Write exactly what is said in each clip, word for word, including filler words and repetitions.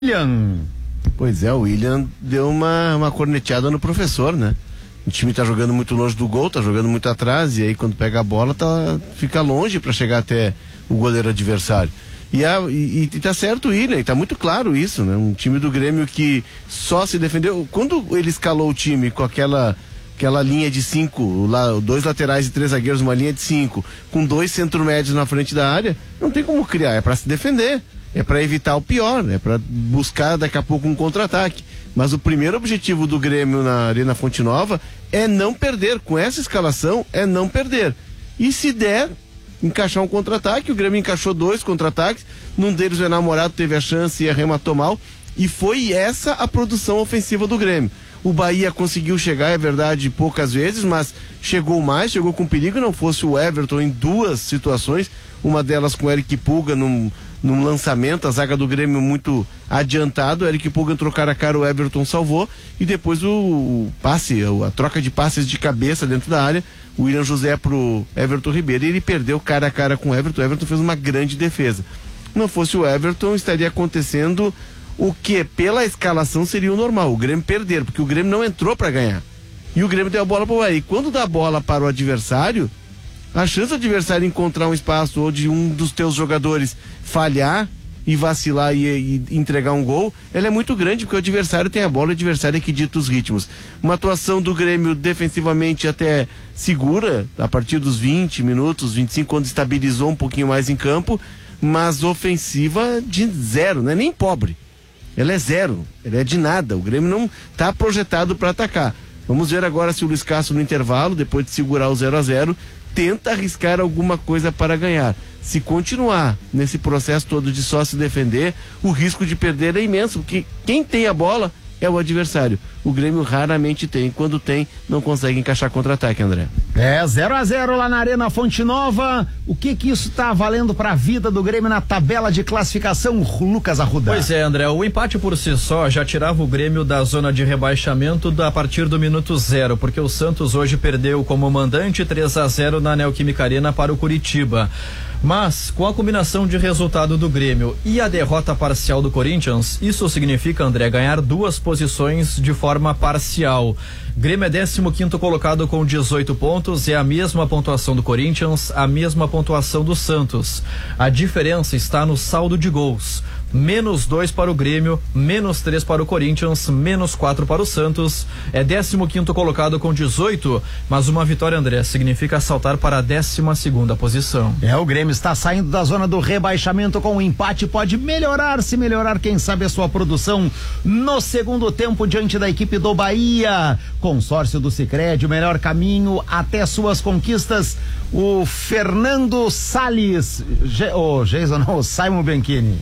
William. Pois é, o William deu uma, uma corneteada no professor, né? O time tá jogando muito longe do gol, tá jogando muito atrás, e aí quando pega a bola tá, fica longe para chegar até o goleiro adversário. E, a, e, e tá certo o William, e tá muito claro isso, né? Um time do Grêmio que só se defendeu. Quando ele escalou o time com aquela, aquela linha de cinco, lá, dois laterais e três zagueiros, uma linha de cinco, com dois centro-médios na frente da área, não tem como criar, é para se defender. É para evitar o pior, é para buscar daqui a pouco um contra-ataque. Mas o primeiro objetivo do Grêmio na Arena Fonte Nova é não perder. Com essa escalação, é não perder. E se der, encaixar um contra-ataque. O Grêmio encaixou dois contra-ataques. Num deles o Enamorado teve a chance e arrematou mal. E foi essa a produção ofensiva do Grêmio. O Bahia conseguiu chegar, é verdade, poucas vezes, mas chegou mais, chegou com perigo. Não fosse o Everton em duas situações, uma delas com o Eric Pulga num, num lançamento, a zaga do Grêmio muito adiantado, o Eric Pulga entrou cara a cara, o Everton salvou, e depois o, o passe, a troca de passes de cabeça dentro da área, o William José pro Everton Ribeiro, e ele perdeu cara a cara com o Everton. O Everton fez uma grande defesa. Não fosse o Everton, estaria acontecendo o que pela escalação seria o normal, o Grêmio perder, porque o Grêmio não entrou para ganhar. E o Grêmio deu a bola para o Bahia. E quando dá a bola para o adversário, a chance do adversário encontrar um espaço ou de um dos teus jogadores falhar e vacilar e, e entregar um gol, ela é muito grande, porque o adversário tem a bola, o adversário é que dita os ritmos. Uma atuação do Grêmio defensivamente até segura, a partir dos vinte minutos, vinte e cinco, quando estabilizou um pouquinho mais em campo, mas ofensiva de zero, não é nem pobre. Ela é zero, ela é de nada. O Grêmio não está projetado para atacar. Vamos ver agora se o Luiz Castro no intervalo, depois de segurar o zero a zero, tenta arriscar alguma coisa para ganhar. Se continuar nesse processo todo de só se defender, o risco de perder é imenso, porque quem tem a bola é o adversário. O Grêmio raramente tem. Quando tem, não consegue encaixar contra-ataque, André. É, zero a zero lá na Arena Fonte Nova. O que que isso tá valendo pra vida do Grêmio na tabela de classificação, Lucas Arruda? Pois é, André, o empate por si só já tirava o Grêmio da zona de rebaixamento a partir do minuto zero, porque o Santos hoje perdeu como mandante três a zero na Neoquímica Arena para o Curitiba. Mas, com a combinação de resultado do Grêmio e a derrota parcial do Corinthians, isso significa, André, ganhar duas posições de forma parcial. Grêmio é décimo quinto colocado com dezoito pontos, é a mesma pontuação do Corinthians, a mesma pontuação do Santos. A diferença está no saldo de gols. Menos dois para o Grêmio, menos três para o Corinthians, menos quatro para o Santos. É décimo quinto colocado com dezoito, mas uma vitória, André, significa saltar para a décima segunda posição. É, o Grêmio está saindo da zona do rebaixamento com um empate, pode melhorar, se melhorar, quem sabe a sua produção no segundo tempo diante da equipe do Bahia. Consórcio do Sicredi, o melhor caminho até suas conquistas. O Fernando Salles, o oh, Jason, não, o Simon Benchini.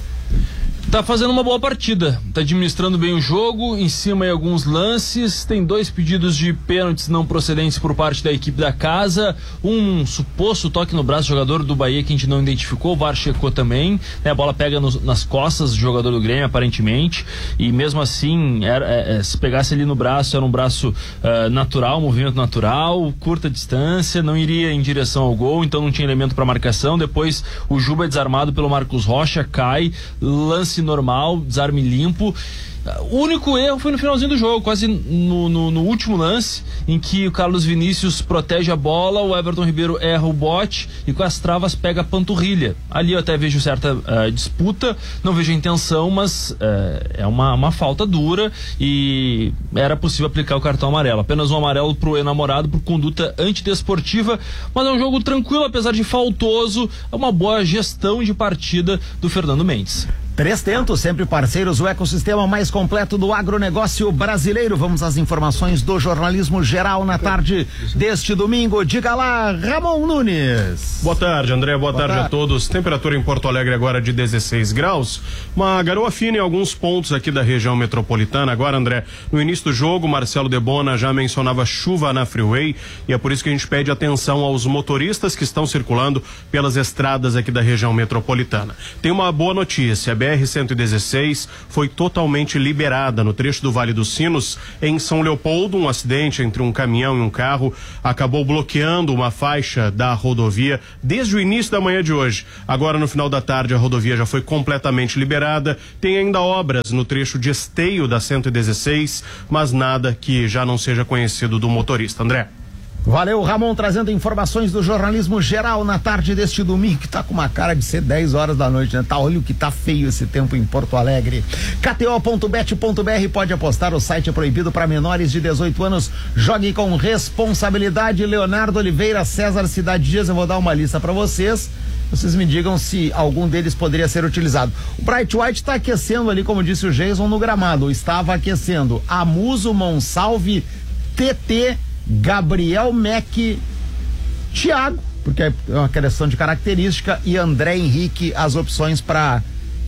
Tá fazendo uma boa partida, tá administrando bem o jogo, em cima em alguns lances, tem dois pedidos de pênaltis não procedentes por parte da equipe da casa, um suposto toque no braço do jogador do Bahia que a gente não identificou, o V A R checou também, né, a bola pega no, nas costas do jogador do Grêmio aparentemente, e mesmo assim, era, é, se pegasse ali no braço, era um braço uh, natural, movimento natural, curta distância, não iria em direção ao gol, então não tinha elemento para marcação. Depois o Juba é desarmado pelo Marcos Rocha, cai, lance normal, desarme limpo. O único erro foi no finalzinho do jogo, quase no, no, no último lance, em que o Carlos Vinícius protege a bola, o Everton Ribeiro erra o bote e com as travas pega a panturrilha. Ali eu até vejo certa uh, disputa, não vejo a intenção, mas uh, é uma, uma falta dura e era possível aplicar o cartão amarelo. Apenas um amarelo pro Enamorado por conduta antidesportiva, mas é um jogo tranquilo, apesar de faltoso, é uma boa gestão de partida do Fernando Mendes. Três Tentos, sempre parceiros, o ecossistema mais completo do agronegócio brasileiro. Vamos às informações do jornalismo geral na tarde deste domingo. Diga lá, Ramon Nunes. Boa tarde, André. Boa, Boa tarde, tarde a todos. Temperatura em Porto Alegre agora de dezesseis graus. Uma garoa fina em alguns pontos aqui da região metropolitana. Agora, André, no início do jogo, Marcelo Debona já mencionava chuva na Freeway e é por isso que a gente pede atenção aos motoristas que estão circulando pelas estradas aqui da região metropolitana. Tem uma boa notícia. A B B R cento e dezesseis foi totalmente liberada no trecho do Vale dos Sinos, em São Leopoldo. Um acidente entre um caminhão e um carro acabou bloqueando uma faixa da rodovia desde o início da manhã de hoje. Agora, no final da tarde, a rodovia já foi completamente liberada. Tem ainda obras no trecho de Esteio da cento e dezesseis, mas nada que já não seja conhecido do motorista. André. Valeu, Ramon, trazendo informações do jornalismo geral na tarde deste domingo, que tá com uma cara de ser dez horas da noite, né? Tá, olha o que tá feio esse tempo em Porto Alegre. K T O ponto bet ponto B R pode apostar, o site é proibido para menores de dezoito anos. Jogue com responsabilidade. Leonardo Oliveira, César Cidade Dias, eu vou dar uma lista para vocês. Vocês me digam se algum deles poderia ser utilizado. O Bright White está aquecendo ali, como disse o Jason, no gramado. Estava aquecendo Amuso, Monsalve, T T, Gabriel Mack, Thiago, porque é uma questão de característica, e André Henrique, as opções para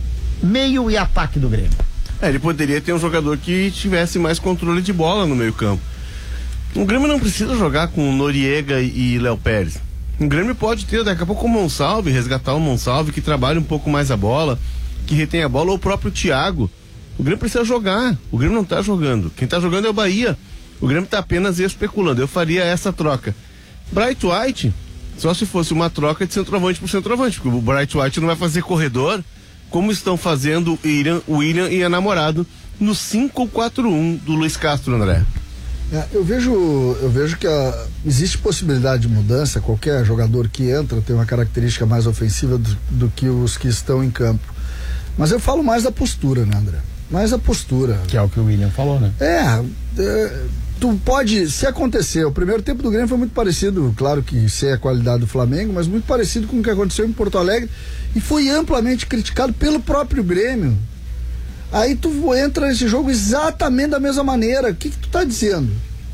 meio e ataque do Grêmio. É, ele poderia ter um jogador que tivesse mais controle de bola no meio campo. O Grêmio não precisa jogar com Noriega e Léo Pérez. O Grêmio pode ter daqui a pouco o Monsalve, resgatar o Monsalve, que trabalha um pouco mais a bola, que retém a bola, ou o próprio Thiago. O Grêmio precisa jogar, o Grêmio não tá jogando. Quem tá jogando é o Bahia. O Grêmio está apenas especulando. Eu faria essa troca. Bright White, só se fosse uma troca de centroavante por centroavante, porque o Bright White não vai fazer corredor, como estão fazendo o William, o William e a namorado no cinco quatro um do Luiz Castro, André. É, eu vejo, eu vejo que a, existe possibilidade de mudança. Qualquer jogador que entra tem uma característica mais ofensiva do, do que os que estão em campo. Mas eu falo mais da postura, né, André? Mais a postura. Que é o que o William falou, né? É, é tu pode, se acontecer, o primeiro tempo do Grêmio foi muito parecido, claro que sem a qualidade do Flamengo, mas muito parecido com o que aconteceu em Porto Alegre e foi amplamente criticado pelo próprio Grêmio. Aí tu entra nesse jogo exatamente da mesma maneira. O que que tu tá dizendo?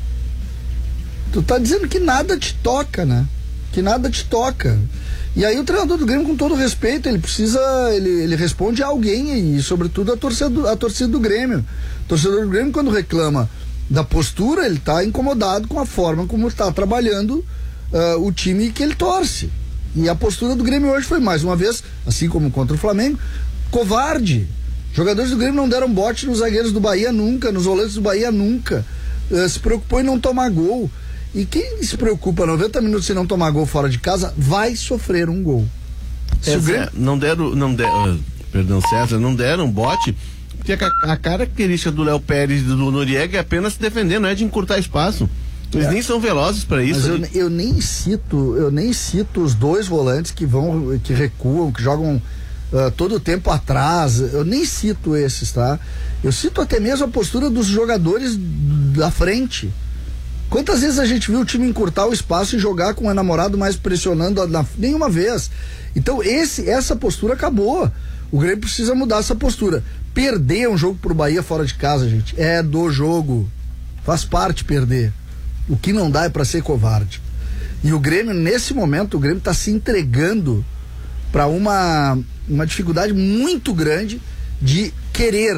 Tu tá dizendo que nada te toca, né? Que nada te toca. E aí o treinador do Grêmio, com todo respeito, ele precisa, ele, ele responde a alguém e sobretudo a torcida, a torcida do Grêmio. O torcedor do Grêmio, quando reclama da postura, ele está incomodado com a forma como está trabalhando uh, o time que ele torce. E a postura do Grêmio hoje foi, mais uma vez, assim como contra o Flamengo, covarde. Jogadores do Grêmio não deram bote nos zagueiros do Bahia nunca, nos volantes do Bahia nunca. Uh, se preocupou em não tomar gol. E quem se preocupa noventa minutos sem não tomar gol fora de casa vai sofrer um gol. Se é, o Grêmio... Não deram, não deram, uh, perdão, César, não deram bote. Porque a, a característica do Léo Pérez e do Noriega é apenas se defender, não é de encurtar espaço. Eles é. nem são velozes para isso. Mas eu, eu nem cito, eu nem cito os dois volantes que vão, que recuam, que jogam uh, todo o tempo atrás. Eu nem cito esses, tá? Eu cito até mesmo a postura dos jogadores da frente. Quantas vezes a gente viu o time encurtar o espaço e jogar com o namorado mais pressionando a, na, nenhuma vez? Então esse, essa postura acabou. O Grêmio precisa mudar essa postura. Perder um jogo pro Bahia fora de casa, gente, é do jogo. Faz parte perder. O que não dá é pra ser covarde. E o Grêmio, nesse momento, o Grêmio tá se entregando para uma, uma dificuldade muito grande de querer.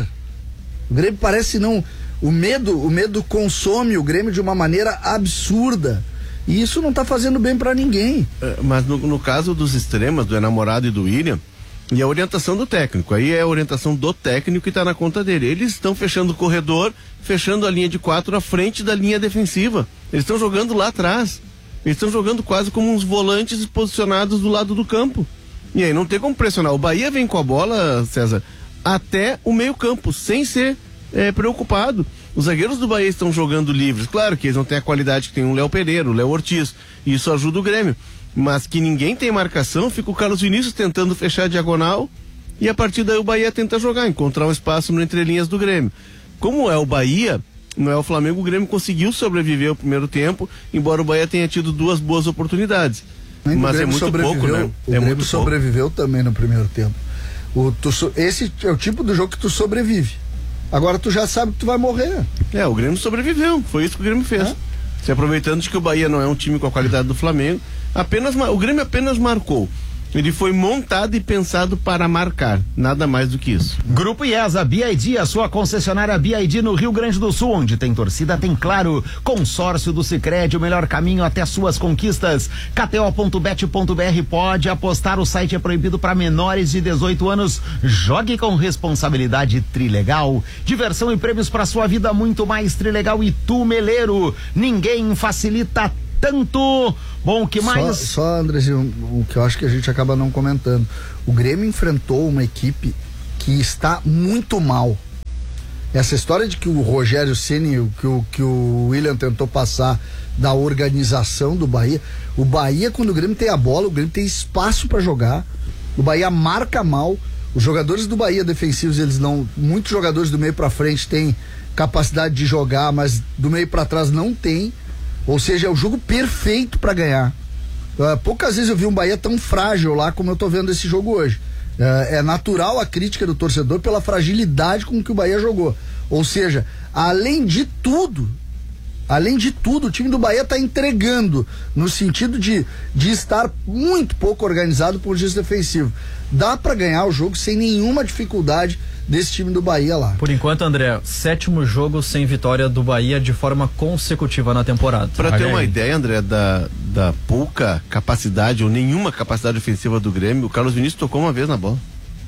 O Grêmio parece não... O medo, o medo consome o Grêmio de uma maneira absurda. E isso não tá fazendo bem para ninguém. É, mas no, no caso dos extremos, do enamorado e do William, e a orientação do técnico, aí é a orientação do técnico que está na conta dele. Eles estão fechando o corredor, fechando a linha de quatro à frente da linha defensiva. Eles estão jogando lá atrás. Eles estão jogando quase como uns volantes posicionados do lado do campo. E aí não tem como pressionar. O Bahia vem com a bola, César, até o meio campo, sem ser é, preocupado. Os zagueiros do Bahia estão jogando livres. Claro que eles não têm a qualidade que tem o Léo Pereira, o Léo Ortiz. E isso ajuda o Grêmio. Mas que ninguém tem marcação, fica o Carlos Vinícius tentando fechar a diagonal e a partir daí o Bahia tenta jogar, encontrar um espaço no entrelinhas do Grêmio. Como é o Bahia, não é o Flamengo, o Grêmio conseguiu sobreviver ao primeiro tempo, embora o Bahia tenha tido duas boas oportunidades. Nem mas é muito pouco, né? O é Grêmio muito sobreviveu pouco. também no primeiro tempo. O, tu, esse é o tipo do jogo que tu sobrevive. Agora tu já sabe que tu vai morrer. É, o Grêmio sobreviveu, foi isso que o Grêmio fez. É? Se aproveitando de que o Bahia não é um time com a qualidade do Flamengo, apenas o Grêmio apenas marcou. Ele foi montado e pensado para marcar, nada mais do que isso. Grupo IESA, B I D, a sua concessionária B I D no Rio Grande do Sul, onde tem torcida, tem claro. Consórcio do Sicredi, o melhor caminho até suas conquistas. K T O ponto bet ponto B R, pode apostar, o site é proibido para menores de dezoito anos. Jogue com responsabilidade. Trilegal, diversão e prêmios para sua vida, muito mais. Trilegal e Tumeleiro, ninguém facilita tanto. Bom, o que mais? Só, só Andrezinho, o que eu acho que a gente acaba não comentando. O Grêmio enfrentou uma equipe que está muito mal. Essa história de que o Rogério Ceni, que o, que o William tentou passar da organização do Bahia. O Bahia, quando o Grêmio tem a bola, o Grêmio tem espaço para jogar. O Bahia marca mal. Os jogadores do Bahia defensivos, eles não. Muitos jogadores do meio para frente têm capacidade de jogar, mas do meio para trás não tem. Ou seja, é o jogo perfeito para ganhar. Uh, poucas vezes eu vi um Bahia tão frágil lá como eu tô vendo esse jogo hoje. Uh, é natural a crítica do torcedor pela fragilidade com que o Bahia jogou. Ou seja, além de tudo, além de tudo, o time do Bahia tá entregando no sentido de, de estar muito pouco organizado por juízo defensivo. Dá para ganhar o jogo sem nenhuma dificuldade desse time do Bahia lá. Por enquanto, André, sétimo jogo sem vitória do Bahia de forma consecutiva na temporada. Para ter uma ideia, André, da, da pouca capacidade ou nenhuma capacidade ofensiva do Grêmio, o Carlos Vinícius tocou uma vez na bola.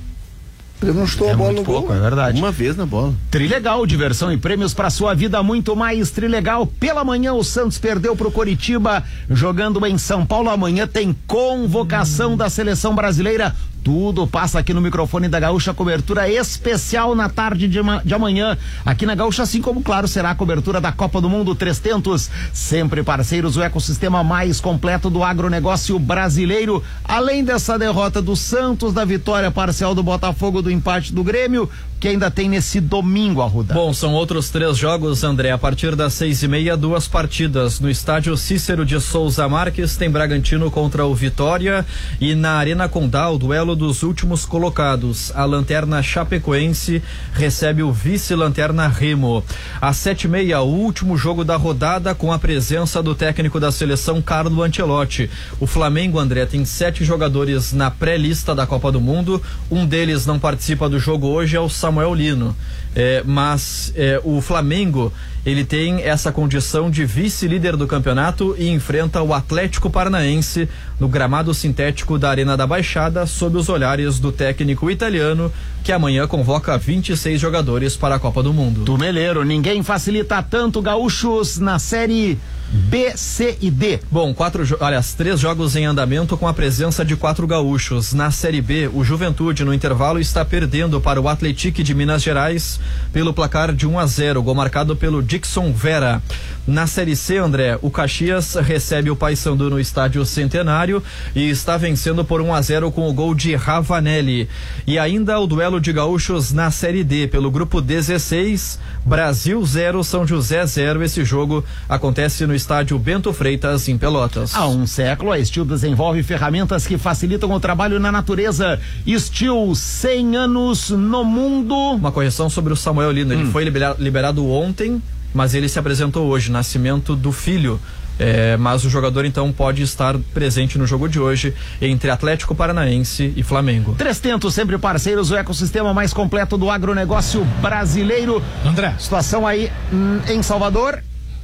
Ele não estou é a bola no pouco, gol. é verdade. Uma vez na bola. Trilegal, diversão e prêmios para sua vida, muito mais. Trilegal, pela manhã o Santos perdeu pro Coritiba, jogando em São Paulo. Amanhã tem convocação da seleção brasileira. Tudo passa aqui no microfone da Gaúcha, cobertura especial na tarde de, de amanhã, aqui na Gaúcha, assim como, claro, será a cobertura da Copa do Mundo. Trezentos, sempre parceiros, o ecossistema mais completo do agronegócio brasileiro. Além dessa derrota do Santos, da vitória parcial do Botafogo, do empate do Grêmio, que ainda tem nesse domingo, Arruda. Bom, são outros três jogos, André, a partir das seis e meia, duas partidas. No estádio Cícero de Souza Marques tem Bragantino contra o Vitória, e na Arena Condá, o duelo dos últimos colocados. A Lanterna Chapecoense recebe o vice-Lanterna Remo. Às sete e meia, o último jogo da rodada, com a presença do técnico da seleção, Carlo Ancelotti. O Flamengo, André, tem sete jogadores na pré-lista da Copa do Mundo. Um deles não participa do jogo hoje, é o Samuel Lino. É, mas é, o Flamengo, ele tem essa condição de vice-líder do campeonato e enfrenta o Atlético Paranaense no gramado sintético da Arena da Baixada, sob os olhares do técnico italiano, que amanhã convoca vinte e seis jogadores para a Copa do Mundo. Tumeleiro, ninguém facilita tanto. Gaúchos na série B, C e D. Bom, quatro, aliás, três jogos em andamento com a presença de quatro gaúchos. Na Série B, o Juventude, no intervalo, está perdendo para o Atlético de Minas Gerais pelo placar de um a zero, gol marcado pelo Dixon Vera. Na Série C, André, o Caxias recebe o Paysandu no estádio Centenário e está vencendo por um a zero com o gol de Ravanelli. E ainda o duelo de gaúchos na Série D, pelo grupo dezesseis, Brasil zero, São José zero. Esse jogo acontece no estádio Bento Freitas, em Pelotas. Há um século, a Steel desenvolve ferramentas que facilitam o trabalho na natureza. Steel, cem anos no mundo. Uma correção sobre o Samuel Lino. Ele hum. foi libera- liberado ontem, mas ele se apresentou hoje, nascimento do filho. É, mas o jogador então pode estar presente no jogo de hoje entre Atlético Paranaense e Flamengo. Trezentos, sempre parceiros, o ecossistema mais completo do agronegócio brasileiro. André, situação aí hum, em Salvador.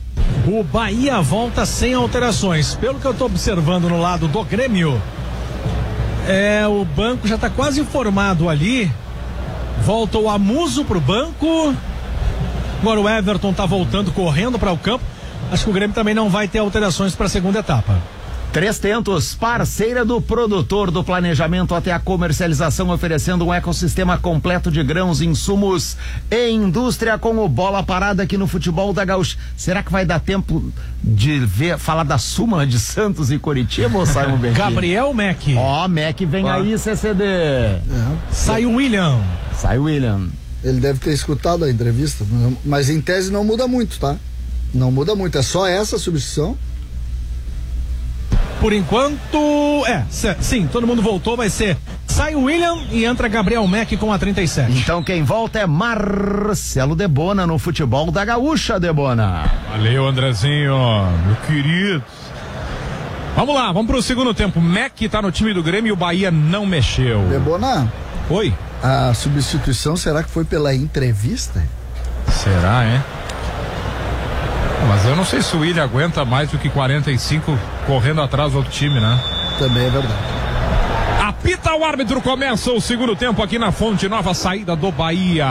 O Bahia volta sem alterações. Pelo que eu estou observando no lado do Grêmio, é, o banco já está quase formado ali. Volta o Amuso pro banco. Agora o Everton está voltando, correndo para o campo. Acho que o Grêmio também não vai ter alterações para a segunda etapa. Trezentos, parceira do produtor, do planejamento até a comercialização, oferecendo um ecossistema completo de grãos, insumos e indústria, com o Bola Parada aqui no futebol da Gaúcha. Será que vai dar tempo de ver, falar da súmula de Santos e Coritiba, ou sai um bem? Gabriel Mac. Ó, oh, Mac vem ah. aí, C C D. É. Sai o William. Sai o William. Ele deve ter escutado a entrevista, mas em tese não muda muito, tá? Não muda muito, é só essa substituição. Por enquanto, é, sim, todo mundo voltou, vai ser, sai o William e entra Gabriel Mac com a trinta e sete. Então quem volta é Marcelo Debona no futebol da Gaúcha, Debona. Valeu, Andrezinho, meu querido. Vamos lá, vamos pro segundo tempo. Mac tá no time do Grêmio e o Bahia não mexeu. Debona, Oi. a substituição será que foi pela entrevista? Será, hein? Mas eu não sei se o William aguenta mais do que quarenta e cinco correndo atrás do outro time, né? Também é verdade. Apita o árbitro, começa o segundo tempo aqui na Fonte Nova, saída do Bahia.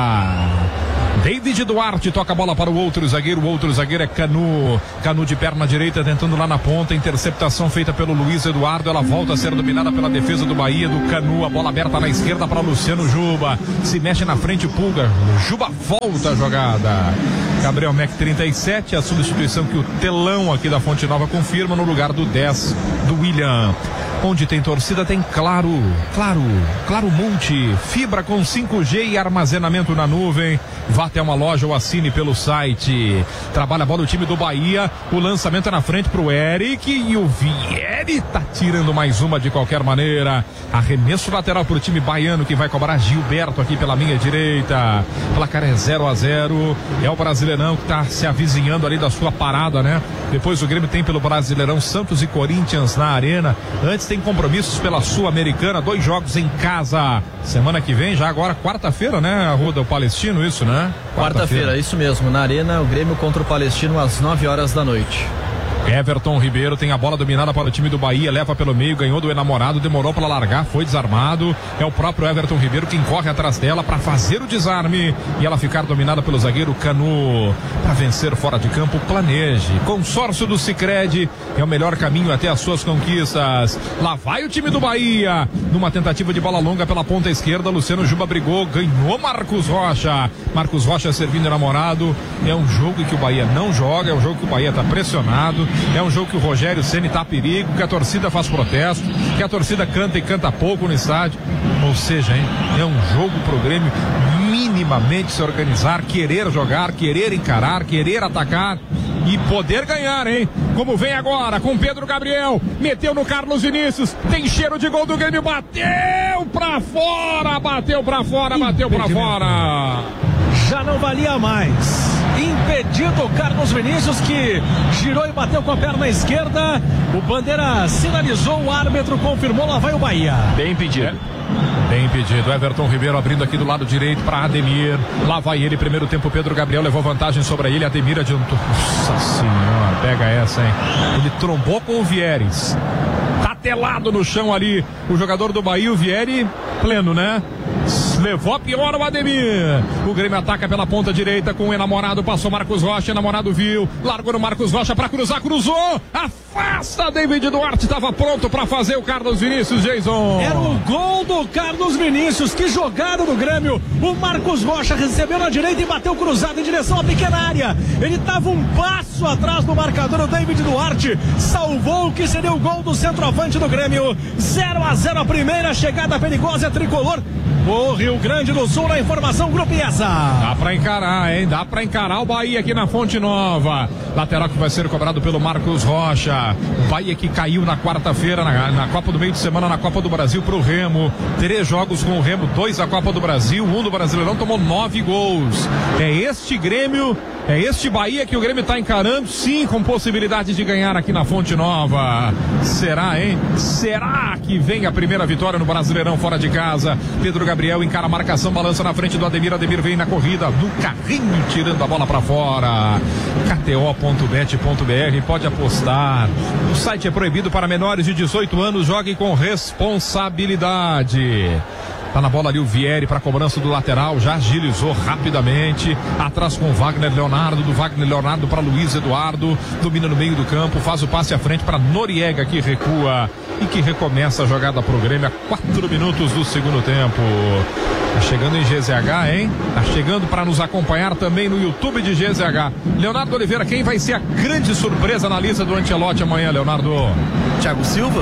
David Duarte toca a bola para o outro zagueiro, o outro zagueiro é Canu, Canu de perna direita tentando lá na ponta, interceptação feita pelo Luiz Eduardo, ela volta a ser dominada pela defesa do Bahia, do Canu, a bola aberta na esquerda para Luciano Juba, se mexe na frente, Pulga, Juba volta a jogada, Gabriel Mac trinta e sete, a substituição que o telão aqui da Fonte Nova confirma no lugar do dez do William. Onde tem torcida tem Claro, Claro, Claro Multi, fibra com cinco G e armazenamento na nuvem. Vá até uma loja ou assine pelo site. Trabalha a bola o time do Bahia, o lançamento é na frente pro Eric e o Vieri tá tirando mais uma de qualquer maneira. Arremesso lateral pro time baiano que vai cobrar Gilberto aqui pela minha direita. Placar é zero a zero. É o Brasileirão que tá se avizinhando ali da sua parada, né? Depois o Grêmio tem pelo Brasileirão Santos e Corinthians na Arena. Antes tem compromissos pela Sul-Americana, dois jogos em casa. Semana que vem, já agora quarta-feira, né, Arruda, o Palestino, isso, né? Quarta-feira, isso mesmo, na Arena, o Grêmio contra o Palestino às nove horas da noite. Everton Ribeiro tem a bola dominada para o time do Bahia, leva pelo meio, ganhou do enamorado, demorou para largar, foi desarmado. É o próprio Everton Ribeiro quem corre atrás dela para fazer o desarme e ela ficar dominada pelo zagueiro Canu. Para vencer fora de campo, planeje. Consórcio do Sicredi é o melhor caminho até as suas conquistas. Lá vai o time do Bahia, numa tentativa de bola longa pela ponta esquerda, Luciano Juba brigou, ganhou Marcos Rocha. Marcos Rocha servindo o enamorado. É um jogo em que o Bahia não joga, é um jogo que o Bahia está pressionado. É um jogo que o Rogério Ceni tá a perigo, que a torcida faz protesto, que a torcida canta e canta pouco no estádio. Ou seja, hein, é um jogo pro Grêmio minimamente se organizar, querer jogar, querer encarar, querer atacar e poder ganhar, hein? Como vem agora com Pedro Gabriel, meteu no Carlos Vinícius, tem cheiro de gol do Grêmio, bateu pra fora, bateu pra fora, bateu pra fora. Já não valia mais. Impedido o Carlos Vinícius, que girou e bateu com a perna esquerda. O Bandeira sinalizou, o árbitro confirmou, lá vai o Bahia. Bem impedido. É. Bem impedido. Everton Ribeiro abrindo aqui do lado direito para Ademir. Lá vai ele, primeiro tempo, Pedro Gabriel levou vantagem sobre ele. Ademir adiantou. Nossa senhora, pega essa, hein? Ele trombou com o Vieres. Tá telado no chão ali o jogador do Bahia, o Vieri, pleno, né? Levou a pior o Ademir. O Grêmio ataca pela ponta direita com o enamorado, passou Marcos Rocha, enamorado viu, largou no Marcos Rocha pra cruzar, cruzou, afasta David Duarte, estava pronto pra fazer o Carlos Vinícius, Jason. Era o gol do Carlos Vinícius, que jogada do Grêmio. O Marcos Rocha recebeu na direita e bateu cruzado em direção à pequena área. Ele estava um passo atrás do marcador, o David Duarte salvou o que seria o gol do centroavante do Grêmio. zero a zero a primeira chegada perigosa, tricolor. O Rio Grande do Sul na informação, Grupo I E S A. Dá pra encarar, hein? Dá pra encarar o Bahia aqui na Fonte Nova. Lateral que vai ser cobrado pelo Marcos Rocha. O Bahia que caiu na quarta-feira na, na Copa do meio de semana, na Copa do Brasil pro Remo. Três jogos com o Remo, dois da Copa do Brasil, um do Brasileirão, tomou nove gols. É este Grêmio, é este Bahia que o Grêmio tá encarando, sim, com possibilidade de ganhar aqui na Fonte Nova. Será, hein? Será que vem a primeira vitória no Brasileirão fora de casa? Pedro Gabriel encara a marcação, balança na frente do Ademir. Ademir vem na corrida, no carrinho, tirando a bola pra fora. K T O ponto bet ponto B R, pode apostar. O site é proibido para menores de dezoito anos, jogue com responsabilidade. Tá na bola ali o Vieri para cobrança do lateral, já agilizou rapidamente, atrás com o Wagner Leonardo, do Wagner Leonardo para Luiz Eduardo, domina no meio do campo, faz o passe à frente para Noriega, que recua e que recomeça a jogada pro Grêmio a quatro minutos do segundo tempo. Tá chegando em G Z H, hein? Tá chegando para nos acompanhar também no YouTube de G Z H. Leonardo Oliveira, quem vai ser a grande surpresa na lista do Ancelotti amanhã, Leonardo? Thiago Silva?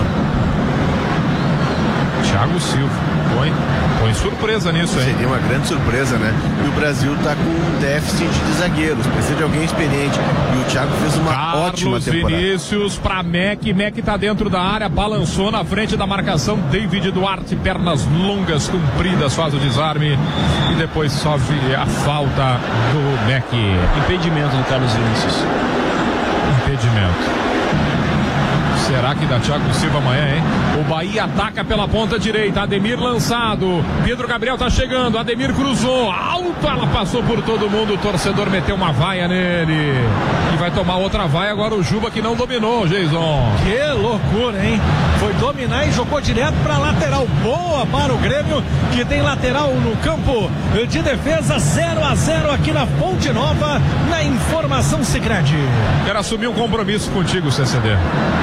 Thiago Silva. Põe, põe surpresa nisso, hein? Seria uma grande surpresa, né? E o Brasil tá com um déficit de zagueiros, precisa de alguém experiente. E o Thiago fez uma Carlos ótima temporada. Vinícius pra Mac, Mac tá dentro da área, balançou na frente da marcação, David Duarte, pernas longas, compridas, faz o desarme e depois sofre a falta do Mac. Impedimento do Carlos Vinícius. Impedimento. Será que dá Thiago Silva amanhã, hein? O Bahia ataca pela ponta direita, Ademir lançado, Pedro Gabriel tá chegando, Ademir cruzou, alto, ela passou por todo mundo, o torcedor meteu uma vaia nele, e vai tomar outra vaia agora o Juba, que não dominou, Jason. Que loucura, hein? Foi dominar e jogou direto pra lateral, boa para o Grêmio, que tem lateral no campo de defesa, zero a zero aqui na Fonte Nova, na Informação Sicredi. Quero assumir um compromisso contigo, C C D.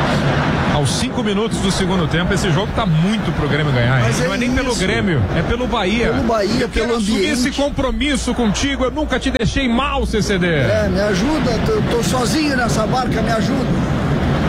Aos cinco minutos do segundo tempo, esse jogo tá muito pro Grêmio ganhar. Mas não é, é nem isso. Pelo Grêmio, é pelo Bahia. Pelo Bahia, eu pelo ambiente. Assumir esse compromisso contigo, eu nunca te deixei mal, C C D. É, me ajuda, tô, tô sozinho nessa barca, me ajuda.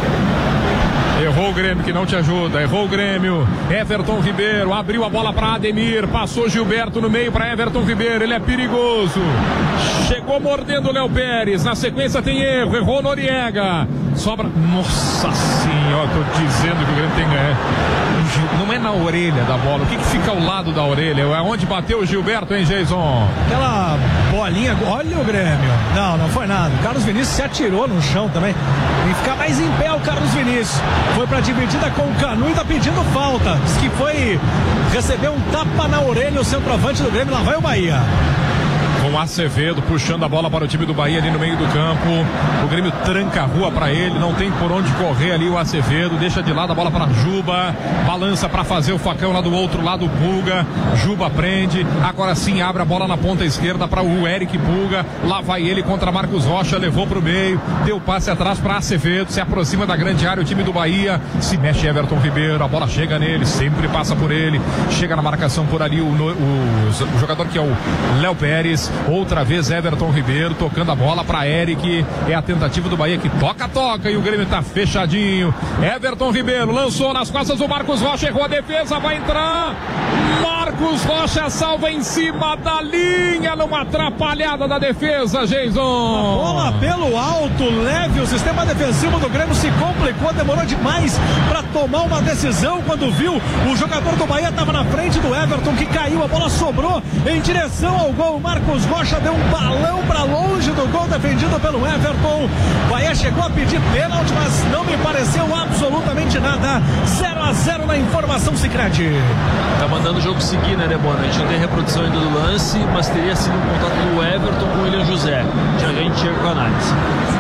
Errou o Grêmio, que não te ajuda. Errou o Grêmio. Everton Ribeiro abriu a bola para Ademir. Passou Gilberto no meio para Everton Ribeiro. Ele é perigoso. Chegou mordendo o Léo Pérez. Na sequência tem erro. Errou Noriega. Sobra. Nossa senhora, tô dizendo que o Grêmio tem que ganhar. Não é na orelha da bola. O que, que fica ao lado da orelha? É onde bateu o Gilberto, hein, Jason? Aquela bolinha. Olha o Grêmio. Não, não foi nada. O Carlos Vinícius se atirou no chão também. Tem que ficar mais em pé o Carlos Vinícius. Foi pra dividida com o Canu e tá pedindo falta. Diz que foi receber um tapa na orelha o centroavante do Grêmio. Lá vai o Bahia. Com Acevedo puxando a bola para o time do Bahia ali no meio do campo. O Grêmio tranca a rua para ele, não tem por onde correr ali o Acevedo. Deixa de lado a bola para Juba. Balança para fazer o facão lá do outro lado, Puga. Juba prende. Agora sim abre a bola na ponta esquerda para o Eric Puga. Lá vai ele contra Marcos Rocha. Levou para o meio. Deu passe atrás para Acevedo. Se aproxima da grande área o time do Bahia. Se mexe Everton Ribeiro. A bola chega nele. Sempre passa por ele. Chega na marcação por ali o, o, o jogador que é o Léo Pérez. Outra vez Everton Ribeiro tocando a bola para Eric. É a tentativa do Bahia que toca, toca e o Grêmio tá fechadinho. Everton Ribeiro lançou nas costas do Marcos Rocha, errou a defesa, vai entrar. Marcos Rocha salva em cima da linha, numa atrapalhada da defesa, Jason. A bola pelo alto, leve, o sistema defensivo do Grêmio se complicou, demorou demais para tomar uma decisão. Quando viu, o jogador do Bahia estava na frente do Everton, que caiu, a bola sobrou em direção ao gol. Marcos Rocha deu um balão para longe do gol defendido pelo Everton. O Bahia chegou a pedir pênalti, mas não me pareceu absolutamente nada. zero a zero na Informação Sicredi. Tá mandando o jogo seguir, né, Debona? A gente não tem reprodução ainda do lance, mas teria sido um contato do Everton com o William José. Já a gente chega com a análise.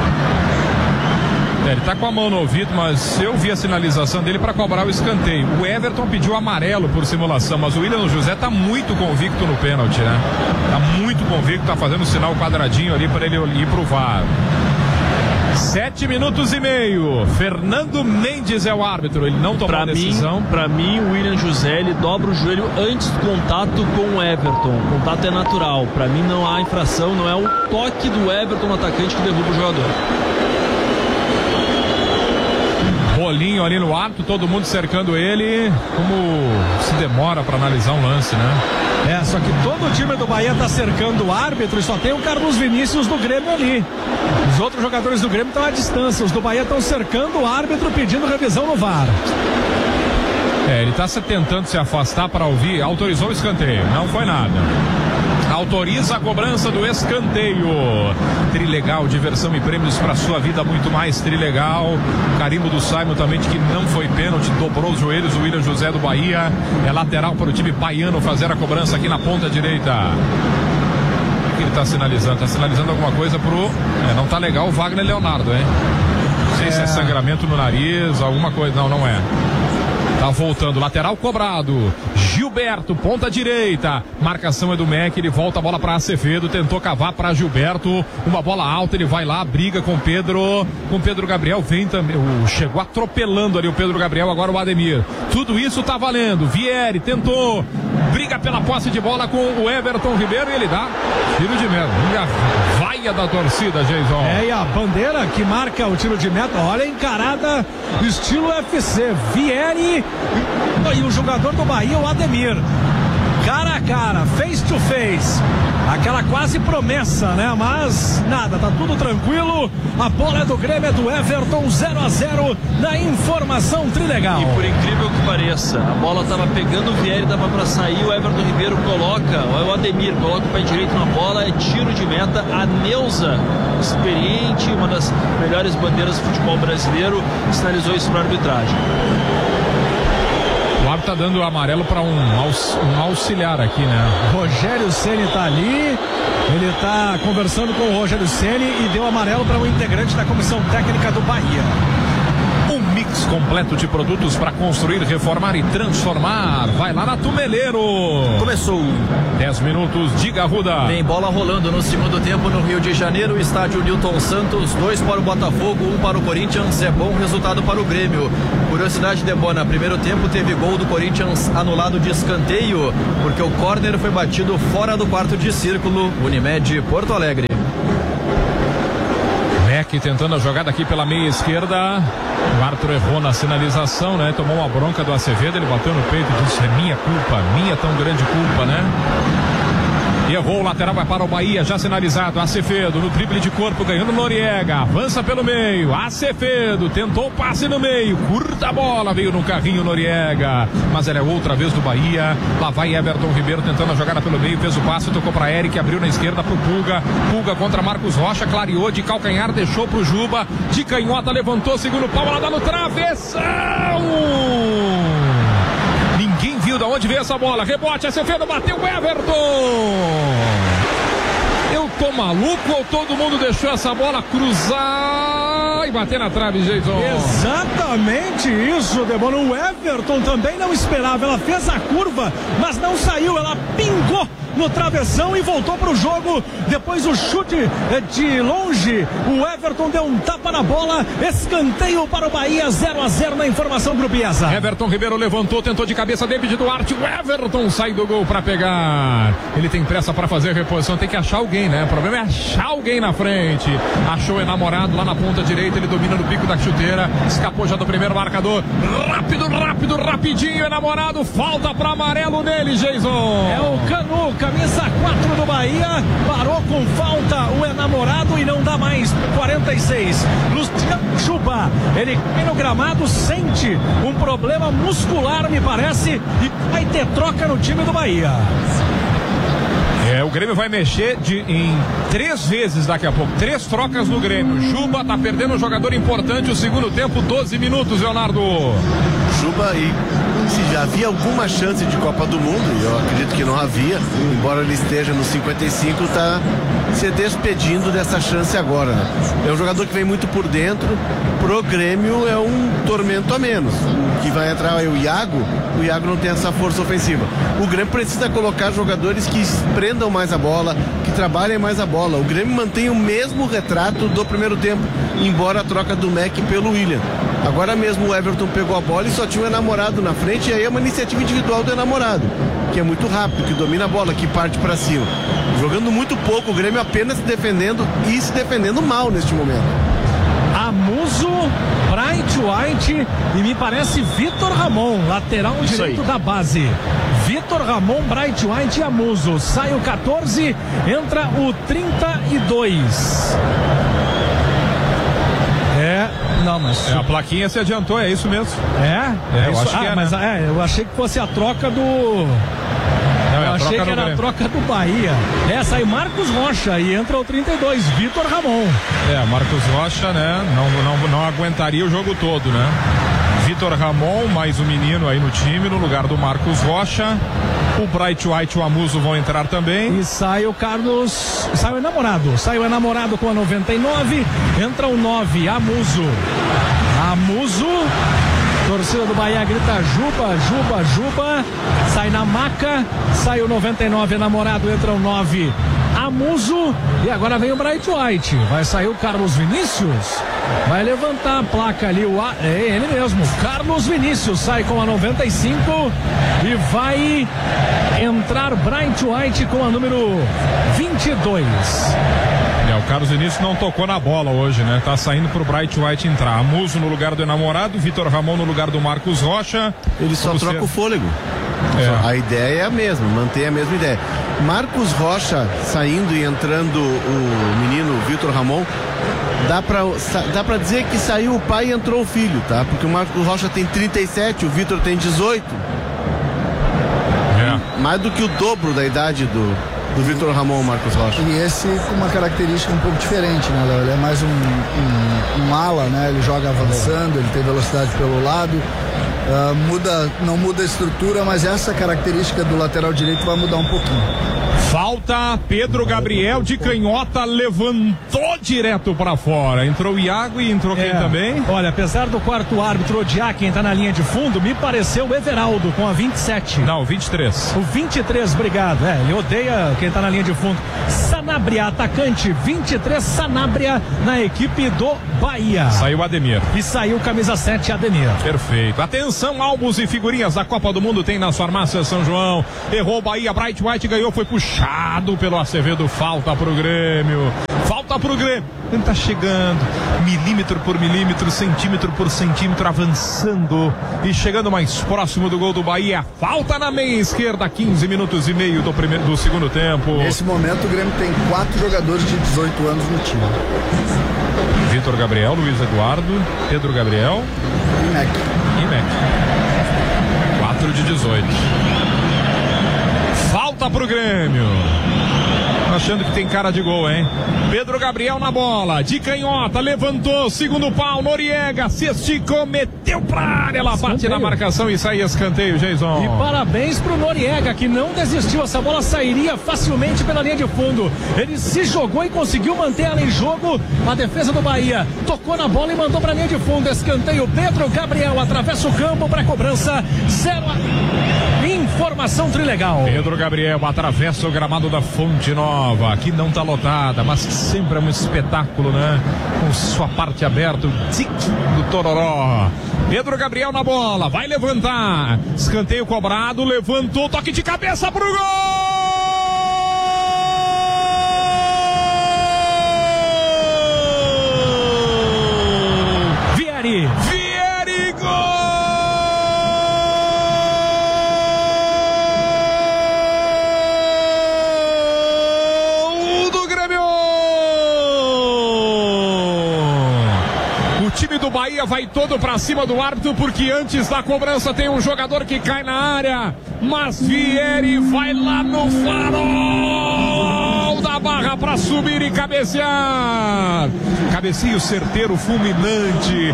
É, ele tá com a mão no ouvido, mas eu vi a sinalização dele para cobrar o escanteio. O Everton pediu amarelo por simulação, mas o William José tá muito convicto no pênalti, né? Tá muito convicto, tá fazendo o sinal quadradinho ali para ele ir pro V A R. Sete minutos e meio. Fernando Mendes é o árbitro. Ele não tomou pra a decisão. Mim, pra mim, o William José, ele dobra o joelho antes do contato com o Everton. O contato é natural. Pra mim não há infração, não é o toque do Everton no atacante que derruba o jogador. Bolinho ali no alto, todo mundo cercando ele. Como se demora para analisar um lance, né? É, só que todo o time do Bahia tá cercando o árbitro e só tem o Carlos Vinícius do Grêmio ali. Os outros jogadores do Grêmio estão à distância. Os do Bahia estão cercando o árbitro, pedindo revisão no V A R. É, ele tá se tentando se afastar para ouvir. Autorizou o escanteio, não foi nada. Autoriza a cobrança do escanteio. Trilegal, diversão e prêmios para sua vida, muito mais Trilegal. Carimbo do Simon também de que não foi pênalti, dobrou os joelhos o William José do Bahia. É lateral para o time baiano fazer a cobrança aqui na ponta direita. O que ele está sinalizando? Está sinalizando alguma coisa pro... É, não tá legal o Wagner Leonardo, hein? Não sei é... se é sangramento no nariz, alguma coisa. Não, não é. Tá voltando, lateral cobrado. Gilberto, ponta direita. Marcação é do Mac, ele volta a bola para Acevedo, tentou cavar para Gilberto. Uma bola alta, ele vai lá, briga com Pedro. Com Pedro Gabriel, vem também. Uh, chegou atropelando ali o Pedro Gabriel, agora o Ademir. Tudo isso tá valendo. Vieri tentou. Briga pela posse de bola com o Everton Ribeiro e ele dá tiro de meta. E a vaia da torcida, Jason. É, e a bandeira que marca o tiro de meta. Olha a encarada, estilo U F C. Vieri e o jogador do Bahia, o Ademir. Cara a cara, face to face. Aquela quase promessa, né? Mas nada, tá tudo tranquilo. A bola é do Grêmio, é do Everton, zero a zero na Informação Trilegal. E por incrível que pareça, a bola tava pegando o Vieri, dava pra sair, o Everton Ribeiro coloca, o Ademir coloca o pé direito na bola, é tiro de meta. A Neuza, experiente, uma das melhores bandeiras do futebol brasileiro, sinalizou isso para a arbitragem. O árbitro tá dando amarelo para um, aux, um auxiliar aqui, né? Rogério Ceni tá ali, ele tá conversando com o Rogério Ceni e deu amarelo para um integrante da comissão técnica do Bahia. Um mix completo de produtos para construir, reformar e transformar. Vai lá na Tumeleiro. Começou. dez minutos, diga Ruda. Tem bola rolando no segundo tempo no Rio de Janeiro, estádio Newton Santos, dois para o Botafogo, um para o Corinthians. É bom resultado para o Grêmio. Curiosidade, Debona, primeiro tempo teve gol do Corinthians anulado de escanteio, porque o córner foi batido fora do quarto de círculo. Unimed Porto Alegre. Beck tentando a jogada aqui pela meia esquerda. O Arthur errou na sinalização, né? Tomou uma bronca do Acevedo, ele bateu no peito e disse: é minha culpa, minha tão grande culpa, né? Errou, o lateral vai para o Bahia, já sinalizado. Acevedo no drible de corpo, ganhando Noriega. Avança pelo meio. Acevedo tentou o passe no meio. Curta a bola, veio no carrinho Noriega. Mas ela é outra vez do Bahia. Lá vai Everton Ribeiro tentando a jogada pelo meio. Fez o passe, tocou para Eric, abriu na esquerda pro Pulga. Pulga contra Marcos Rocha, clareou de calcanhar, deixou pro Juba. De canhota, levantou, segundo pau, ela dá no travessão. Ninguém viu de onde veio essa bola. Rebote, Acevedo bateu o Everton. Eu tô maluco ou todo mundo deixou essa bola cruzar e bater na trave, Jason? Exatamente isso, Debona. O Everton também não esperava. Ela fez a curva, mas não saiu. Ela pingou no travessão e voltou para o jogo. Depois o chute de longe, o Everton deu um tapa na bola. Escanteio para o Bahia, zero a zero na informação Grupiesa. Everton Ribeiro levantou, tentou de cabeça, David Duarte. O Everton sai do gol para pegar. Ele tem pressa para fazer a reposição, tem que achar alguém, né? O problema é achar alguém na frente. Achou o enamorado lá na ponta direita, ele domina no bico da chuteira, escapou já do primeiro marcador. Rápido, rápido, rapidinho, enamorado. Falta para amarelo nele, Jason. É o Canu, camisa quatro do Bahia, parou com falta o enamorado e não dá mais. quarenta e seis, Luciano Chupa, ele cai no gramado, sente um problema muscular, me parece, e vai ter troca no time do Bahia. É, o Grêmio vai mexer de, em três vezes daqui a pouco. Três trocas no Grêmio. Juba tá perdendo um jogador importante. O segundo tempo, doze minutos, Leonardo. Juba, e se já havia alguma chance de Copa do Mundo, e eu acredito que não havia, embora ele esteja no cinquenta e cinco, tá se despedindo dessa chance agora, né? É um jogador que vem muito por dentro. Pro Grêmio é um tormento a menos. O que vai entrar é o Iago. O Iago não tem essa força ofensiva. O Grêmio precisa colocar jogadores que prendam mais a bola, que trabalhem mais a bola. O Grêmio mantém o mesmo retrato do primeiro tempo, embora a troca do Mac pelo William. Agora mesmo o Everton pegou a bola e só tinha um enamorado na frente, e aí é uma iniciativa individual do enamorado, que é muito rápido, que domina a bola, que parte para cima. Jogando muito pouco, o Grêmio apenas se defendendo e se defendendo mal neste momento. Amuso, Bright White e me parece Vitor Ramon, lateral Isso direito aí. da base. Vitor Ramon, Bright White e Amuso. Sai o quatorze, entra o trinta e dois. É, não, mas... É, a plaquinha se adiantou, é isso mesmo. É? É, eu isso? acho que ah, é, mas né? é, eu achei que fosse a troca do... Não, é Eu a achei troca que do era a Grêmio. troca do Bahia. Essa aí, Marcos Rocha, e entra o trinta e dois, Vitor Ramon. É, Marcos Rocha, né? Não, não, não aguentaria o jogo todo, né? Vitor Ramon, mais um menino aí no time, no lugar do Marcos Rocha. O Bright White e o Amuso vão entrar também. E sai o Carlos, sai o enamorado, sai o enamorado com a noventa e nove, entra o nove, Amuso. Amuso, torcida do Bahia grita Juba, Juba, Juba, sai na maca, sai o noventa e nove, enamorado, entra o nove, Amuso, e agora vem o Bright White, vai sair o Carlos Vinícius, vai levantar a placa ali, o a... é ele mesmo, Carlos Vinícius sai com a noventa e cinco e vai entrar Bright White com a número vinte e dois. É, o Carlos Vinícius não tocou na bola hoje, né? Tá saindo pro Bright White entrar. Amuso no lugar do enamorado, Vitor Ramon no lugar do Marcos Rocha. Ele só Vamos troca ver. o fôlego. É. A ideia é a mesma, mantém a mesma ideia. Marcos Rocha saindo e entrando o menino Vitor Ramon, dá pra, dá pra dizer que saiu o pai e entrou o filho, tá? Porque o Marcos Rocha tem trinta e sete, o Vitor tem dezoito. É. Mais do que o dobro da idade do, do Vitor Ramon, Marcos Rocha. E esse com uma característica um pouco diferente, né, Léo? Ele é mais um, um, um ala, né? Ele joga avançando, ele tem velocidade pelo lado. Uh, muda, não muda a estrutura, mas essa característica do lateral direito vai mudar um pouquinho. Falta, Pedro Gabriel de canhota levantou direto pra fora. Entrou o Iago e entrou quem É, também? Olha, apesar do quarto árbitro odiar quem tá na linha de fundo, me pareceu o Everaldo com a vinte e sete. Não, vinte e três. O vinte e três, obrigado. É, ele odeia quem tá na linha de fundo. Sanabria, atacante, vinte e três, Sanabria na equipe do Bahia. Saiu Ademir. E saiu camisa sete, Ademir. Perfeito. Atenção, álbuns e figurinhas da Copa do Mundo tem na farmácia São João. Errou o Bahia, Bright White ganhou, foi puxado pelo Acevedo. Falta pro Grêmio. Falta pro Grêmio. Ele tá chegando, milímetro por milímetro, centímetro por centímetro, avançando e chegando mais próximo do gol do Bahia. Falta na meia esquerda, quinze minutos e meio do primeiro, do segundo tempo. Nesse momento o Grêmio tem quatro jogadores de dezoito anos no time. Vitor Gabriel, Luiz Eduardo, Pedro Gabriel e Mac. E Mac. quatro de dezoito. Falta pro Grêmio. Achando que tem cara de gol, hein? Pedro Gabriel na bola, de canhota, levantou, segundo pau, Noriega, se esticou, meteu pra área, ela bate na marcação e sai escanteio, Jason. E parabéns pro Noriega, que não desistiu, essa bola sairia facilmente pela linha de fundo. Ele se jogou e conseguiu manter ela em jogo. A defesa do Bahia tocou na bola e mandou pra linha de fundo. Escanteio, Pedro Gabriel atravessa o campo pra cobrança, zero a... Informação Trilegal. Pedro Gabriel atravessa o gramado da Fonte Nova, que não tá lotada, mas sempre é um espetáculo, né? Com sua parte aberta, o tic do Tororó. Pedro Gabriel na bola, vai levantar. Escanteio cobrado, levantou, toque de cabeça pro gol! Vieri. Vieri, gol! Do Bahia vai todo pra cima do árbitro, porque antes da cobrança tem um jogador que cai na área, mas Vieri vai lá no farol da barra pra subir e cabecear. Cabeceio certeiro, fulminante,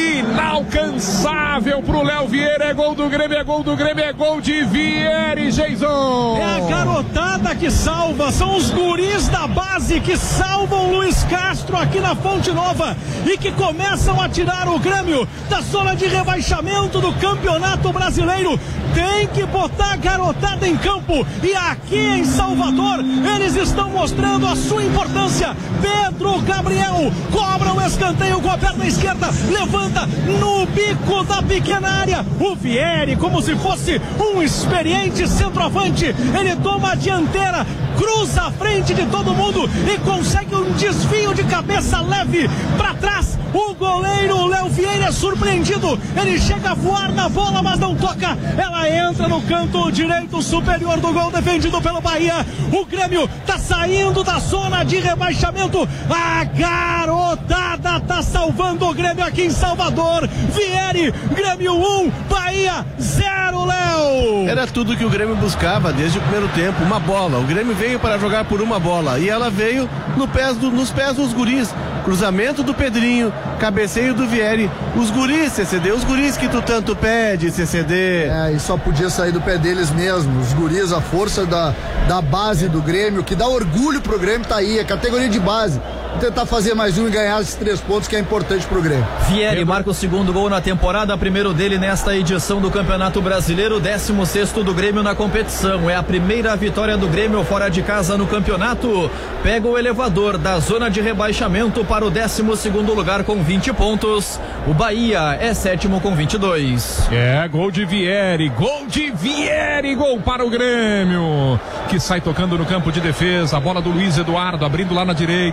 inalcançável pro Léo Vieira. É gol do Grêmio, é gol do Grêmio, é gol de Vieri, Jason. É a garotada que salva, são os guris da base que salvam o Luiz Castro aqui na Fonte Nova e que começam a tirar o Grêmio da zona de rebaixamento do Campeonato Brasileiro. Tem que botar a garotada em campo, e aqui em Salvador eles estão mostrando a sua importância. Pedro Gabriel cobra o escanteio com a perna esquerda, levanta no bico da pequena área. O Vieri, como se fosse um experiente centroavante, ele toma a dianteira, cruza a frente de todo mundo e consegue um desvio de cabeça leve para trás. O goleiro Léo Vieira é surpreendido, ele chega a voar na bola, mas não toca, ela entra no canto direito superior do gol, defendido pelo Bahia. O Grêmio tá saindo da zona de rebaixamento, a garotada tá salvando o Grêmio aqui em Salvador. Vieri, Grêmio um, Bahia zero, Léo. Era tudo que o Grêmio buscava desde o primeiro tempo, uma bola. O Grêmio veio para jogar por uma bola e ela veio no pés do, nos pés dos guris. Cruzamento do Pedrinho, cabeceio do Vieri, os guris, C C D, os guris que tu tanto pede, C C D. É, e só podia sair do pé deles mesmo, os guris, a força da, da base do Grêmio, que dá orgulho pro Grêmio, tá aí, a categoria de base. Vou tentar fazer mais um e ganhar esses três pontos, que é importante pro Grêmio. Vieri marca o segundo gol na temporada, primeiro dele nesta edição do Campeonato Brasileiro, décimo sexto do Grêmio na competição. É a primeira vitória do Grêmio fora de casa no campeonato. Pega o elevador da zona de rebaixamento para o décimo segundo lugar com vinte pontos. O Bahia é sétimo com vinte e dois. É, gol de Vieri, gol de Vieri, gol para o Grêmio, que sai tocando no campo de defesa. A bola do Luiz Eduardo abrindo lá na direita pro domínio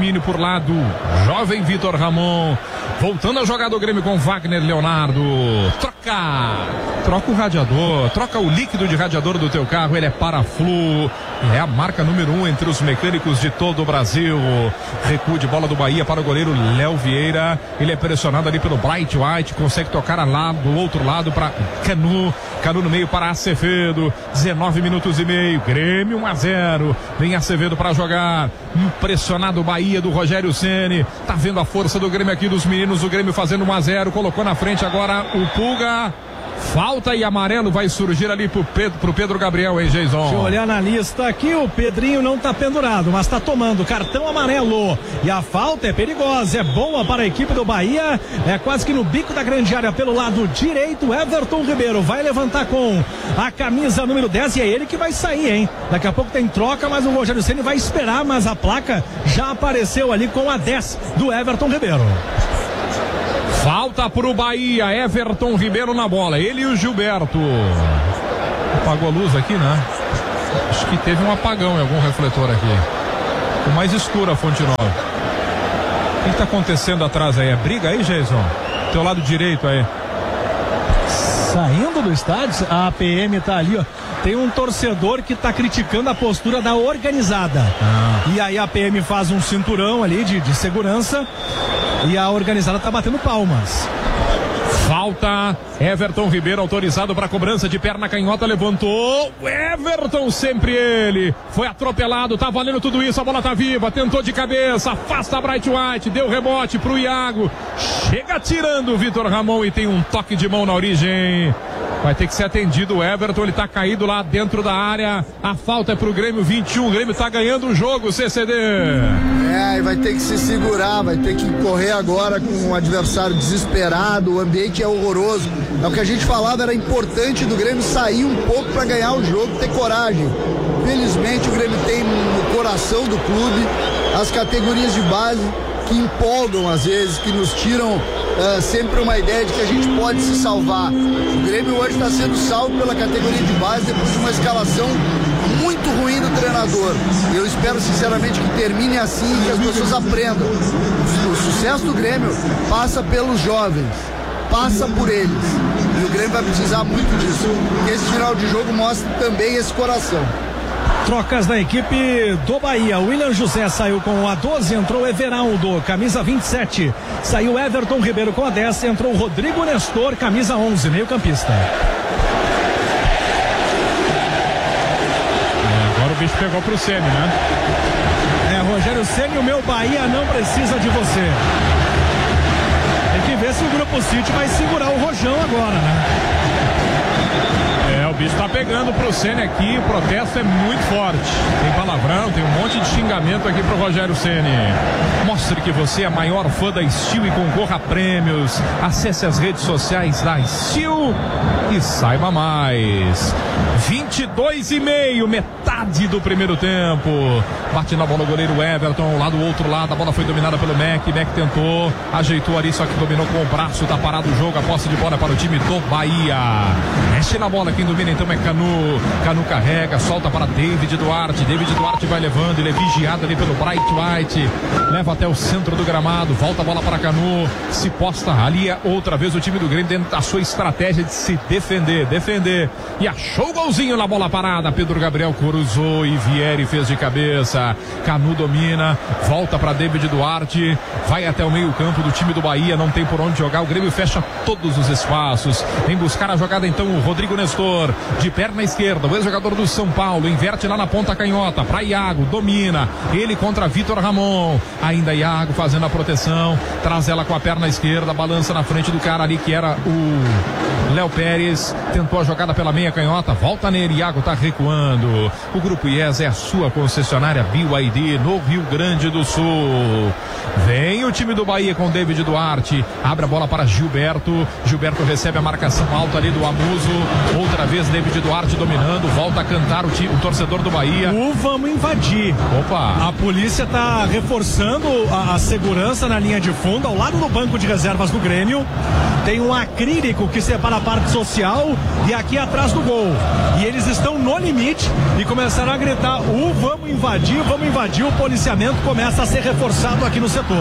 domínio por lá do jovem Vitor Ramon. Voltando a jogar do Grêmio com Wagner Leonardo. Troca! Troca o radiador, troca o líquido de radiador do teu carro, ele é Paraflu. É a marca número um entre os mecânicos de todo o Brasil. Recuo de bola do Bahia para o goleiro Léo Vieira. Ele é pressionado ali pelo Bright White, consegue tocar lá do outro lado para Canu. Canu no meio para Acevedo. dezenove minutos e meio. Grêmio um a zero. Vem Acevedo para jogar. Impressionado o Bahia do Rogério Ceni. Tá vendo a força do Grêmio aqui, dos meninos. O Grêmio fazendo um a zero. Colocou na frente agora o Pulga. Falta e amarelo vai surgir ali pro Pedro, pro Pedro Gabriel, hein, Jason? Deixa eu olhar na lista aqui, o Pedrinho não tá pendurado, mas tá tomando cartão amarelo. E a falta é perigosa, é boa para a equipe do Bahia, é quase que no bico da grande área pelo lado direito. Everton Ribeiro vai levantar com a camisa número dez e é ele que vai sair, hein? Daqui a pouco tem troca, mas o Rogério Ceni vai esperar, mas a placa já apareceu ali com a dez do Everton Ribeiro. Falta pro Bahia, Everton Ribeiro na bola, ele e o Gilberto. Apagou a luz aqui, né? Acho que teve um apagão em algum refletor aqui. Ficou mais escura a Fonte Nova. O que tá acontecendo atrás aí? É briga aí, Jason? Teu lado direito aí. Saindo do estádio, a P M tá ali, ó. Tem um torcedor que tá criticando a postura da organizada. Ah. E aí a P M faz um cinturão ali de, de segurança e a organizada tá batendo palmas. Falta, Everton Ribeiro autorizado para cobrança de perna canhota, levantou, o Everton, sempre ele, foi atropelado, tá valendo tudo isso, a bola tá viva, tentou de cabeça, afasta a Bright White, deu rebote pro Iago, chega tirando o Vitor Ramon e tem um toque de mão na origem. Vai ter que ser atendido o Everton, ele tá caído lá dentro da área. A falta é pro Grêmio vinte e um, o Grêmio tá ganhando o jogo, C C D. É, e vai ter que se segurar, vai ter que correr agora com o adversário desesperado, o ambiente é horroroso. É o que a gente falava, era importante do Grêmio sair um pouco para ganhar o jogo, ter coragem. Felizmente o Grêmio tem no coração do clube as categorias de base que empolgam às vezes, que nos tiram uh, sempre uma ideia de que a gente pode se salvar. O Grêmio hoje está sendo salvo pela categoria de base depois de uma escalação muito ruim do treinador. Eu espero sinceramente que termine assim e que as pessoas aprendam. O, o sucesso do Grêmio passa pelos jovens, passa por eles. E o Grêmio vai precisar muito disso. E esse final de jogo mostra também esse coração. Trocas da equipe do Bahia. William José saiu com a doze, entrou Everaldo, camisa vinte e sete. Saiu Everton Ribeiro com a dez, entrou Rodrigo Nestor, camisa onze, meio campista. É, agora o bicho pegou pro Ceni, né? É, Rogério Ceni, o meu Bahia não precisa de você. Tem que ver se o Grupo City vai segurar o Rojão agora, né? É, o bicho tá pegando pro Ceni aqui, o protesto é muito forte. Tem palavrão, tem um monte de xingamento aqui pro Rogério Ceni. Mostre que você é a maior fã da Steel e concorra a prêmios. Acesse as redes sociais da Steel e saiba mais. vinte e dois e meio, metade do primeiro tempo. Bate na bola o goleiro Everton, lá do outro lado, a bola foi dominada pelo Mac. Mac tentou, ajeitou ali, só que dominou com o braço, tá parado o jogo. A posse de bola para o time do Bahia. Mexe na bola, quem domina então é Canu. Canu carrega, solta para David Duarte. David Duarte vai levando, ele é vigiado ali pelo Bright White. Leva até o centro do gramado, volta a bola para Canu. Se posta ali outra vez o time do Grêmio dentro da sua estratégia de se defender, defender. E achou o golzinho na bola parada. Pedro Gabriel cruzou e Vieri fez de cabeça. Canu domina, volta para David Duarte. Vai até o meio campo do time do Bahia, não tem por onde jogar. O Grêmio fecha todos os espaços. Vem buscar a jogada então o Rodrigo Nestor, de perna esquerda, o ex-jogador do São Paulo, inverte lá na ponta canhota, para Iago, domina, ele contra Vitor Ramon, ainda Iago fazendo a proteção, traz ela com a perna esquerda, balança na frente do cara ali que era o Léo Pérez, tentou a jogada pela meia canhota, volta nele, Iago tá recuando. O Grupo I E S é a sua concessionária B Y D no Rio Grande do Sul. Vem o time do Bahia com David Duarte, abre a bola para Gilberto, Gilberto recebe a marcação alta ali do Amuso, outra vez David Duarte dominando, volta a cantar o, time, o torcedor do Bahia. O vamos invadir. Opa! A polícia tá reforçando a, a segurança na linha de fundo, ao lado do banco de reservas do Grêmio. Tem um acrílico que separa a parte social e aqui atrás do gol. E eles estão no limite e começaram a gritar: o vamos invadir, vamos invadir. O policiamento começa a ser reforçado aqui no setor.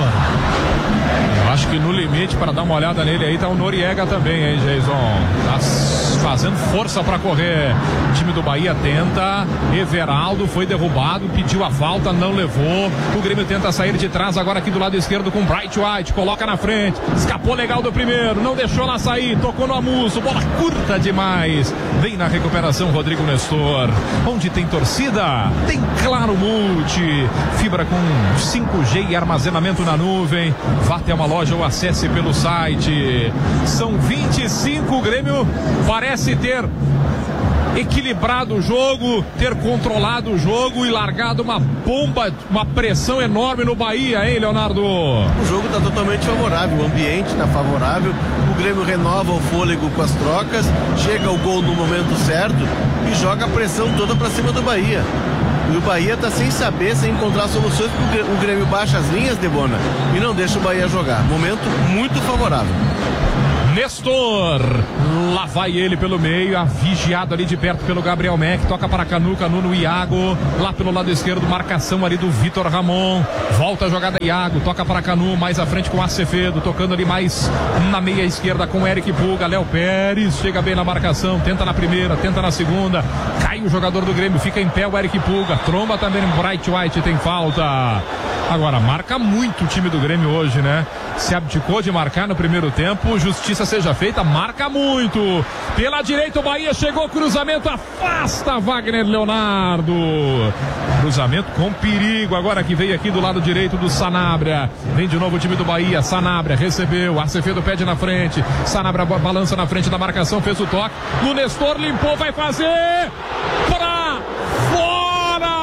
Eu acho que no limite, para dar uma olhada nele aí, tá o Noriega também, hein, Jason? Tá fazendo força para correr. O time do Bahia tenta. Everaldo foi derrubado, pediu a falta, não levou. O Grêmio tenta sair de trás agora aqui do lado esquerdo com Bright White, coloca na frente, escapou legal do primeiro, não deixou lá sair, tocou no Amuso, bola curta demais. Vem na recuperação Rodrigo Nestor. Onde tem torcida, tem Claro Multi, fibra com cinco G e armazenamento na nuvem. Vá até uma loja ou acesse pelo site. São vinte e cinco, o Grêmio parece ter equilibrado o jogo, ter controlado o jogo e largado uma bomba, uma pressão enorme no Bahia, hein, Leonardo? O jogo está totalmente favorável, o ambiente está favorável, o Grêmio renova o fôlego com as trocas, chega o gol no momento certo e joga a pressão toda para cima do Bahia. E o Bahia está sem saber, sem encontrar soluções, porque o Grêmio baixa as linhas, Debona, e não deixa o Bahia jogar. Momento muito favorável. Nestor, lá vai ele pelo meio, vigiado ali de perto pelo Gabriel Mack, toca para Canu, Canu no Iago, lá pelo lado esquerdo, marcação ali do Vitor Ramon, volta a jogada Iago, toca para Canu, mais à frente com Acevedo, tocando ali mais na meia esquerda com Eric Puga, Léo Pérez, chega bem na marcação, tenta na primeira, tenta na segunda, cai o jogador do Grêmio, fica em pé o Eric Puga, tromba também no Bright White, tem falta. Agora, marca muito o time do Grêmio hoje, né? Se abdicou de marcar no primeiro tempo, justiça seja feita, marca muito. Pela direita o Bahia chegou, cruzamento, afasta Wagner Leonardo. Cruzamento com perigo, agora que veio aqui do lado direito do Sanabria. Vem de novo o time do Bahia, Sanabria recebeu, Acevedo pede na frente, Sanabria balança na frente da marcação, fez o toque, no Nestor limpou, vai fazer pra fora!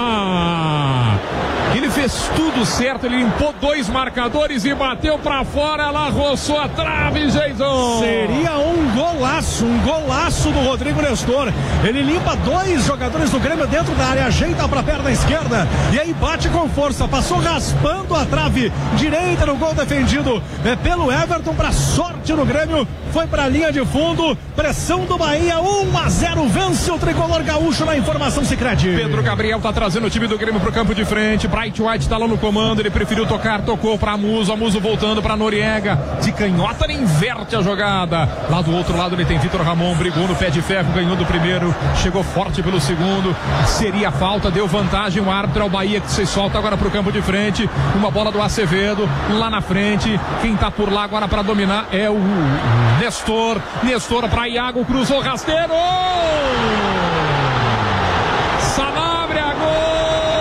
Ele fez tudo certo, ele limpou dois marcadores e bateu pra fora, ela roçou a trave, Jason. Seria um golaço, um golaço do Rodrigo Nestor. Ele limpa dois jogadores do Grêmio dentro da área, ajeita pra perna esquerda e aí bate com força, passou raspando a trave direita no gol defendido é, pelo Everton, pra sorte do Grêmio, foi pra linha de fundo, pressão do Bahia, um a zero, vence o tricolor gaúcho na informação Sicredi. Pedro Gabriel tá trazendo o time do Grêmio pro campo de frente, Bright White tá lá no comando, ele preferiu tocar, tocou pra Amuso, Amuso voltando pra Noriega, de canhota ele inverte a jogada, lá do outro lado ele tem Vitor Ramon, brigou no pé de ferro, ganhou do primeiro, chegou forte pelo segundo, seria falta, deu vantagem, o árbitro é o Bahia que se solta agora pro campo de frente, uma bola do Acevedo, lá na frente, quem tá por lá agora pra dominar é o Nestor, Nestor pra Iago, cruzou rasteiro, Sanabria, gol!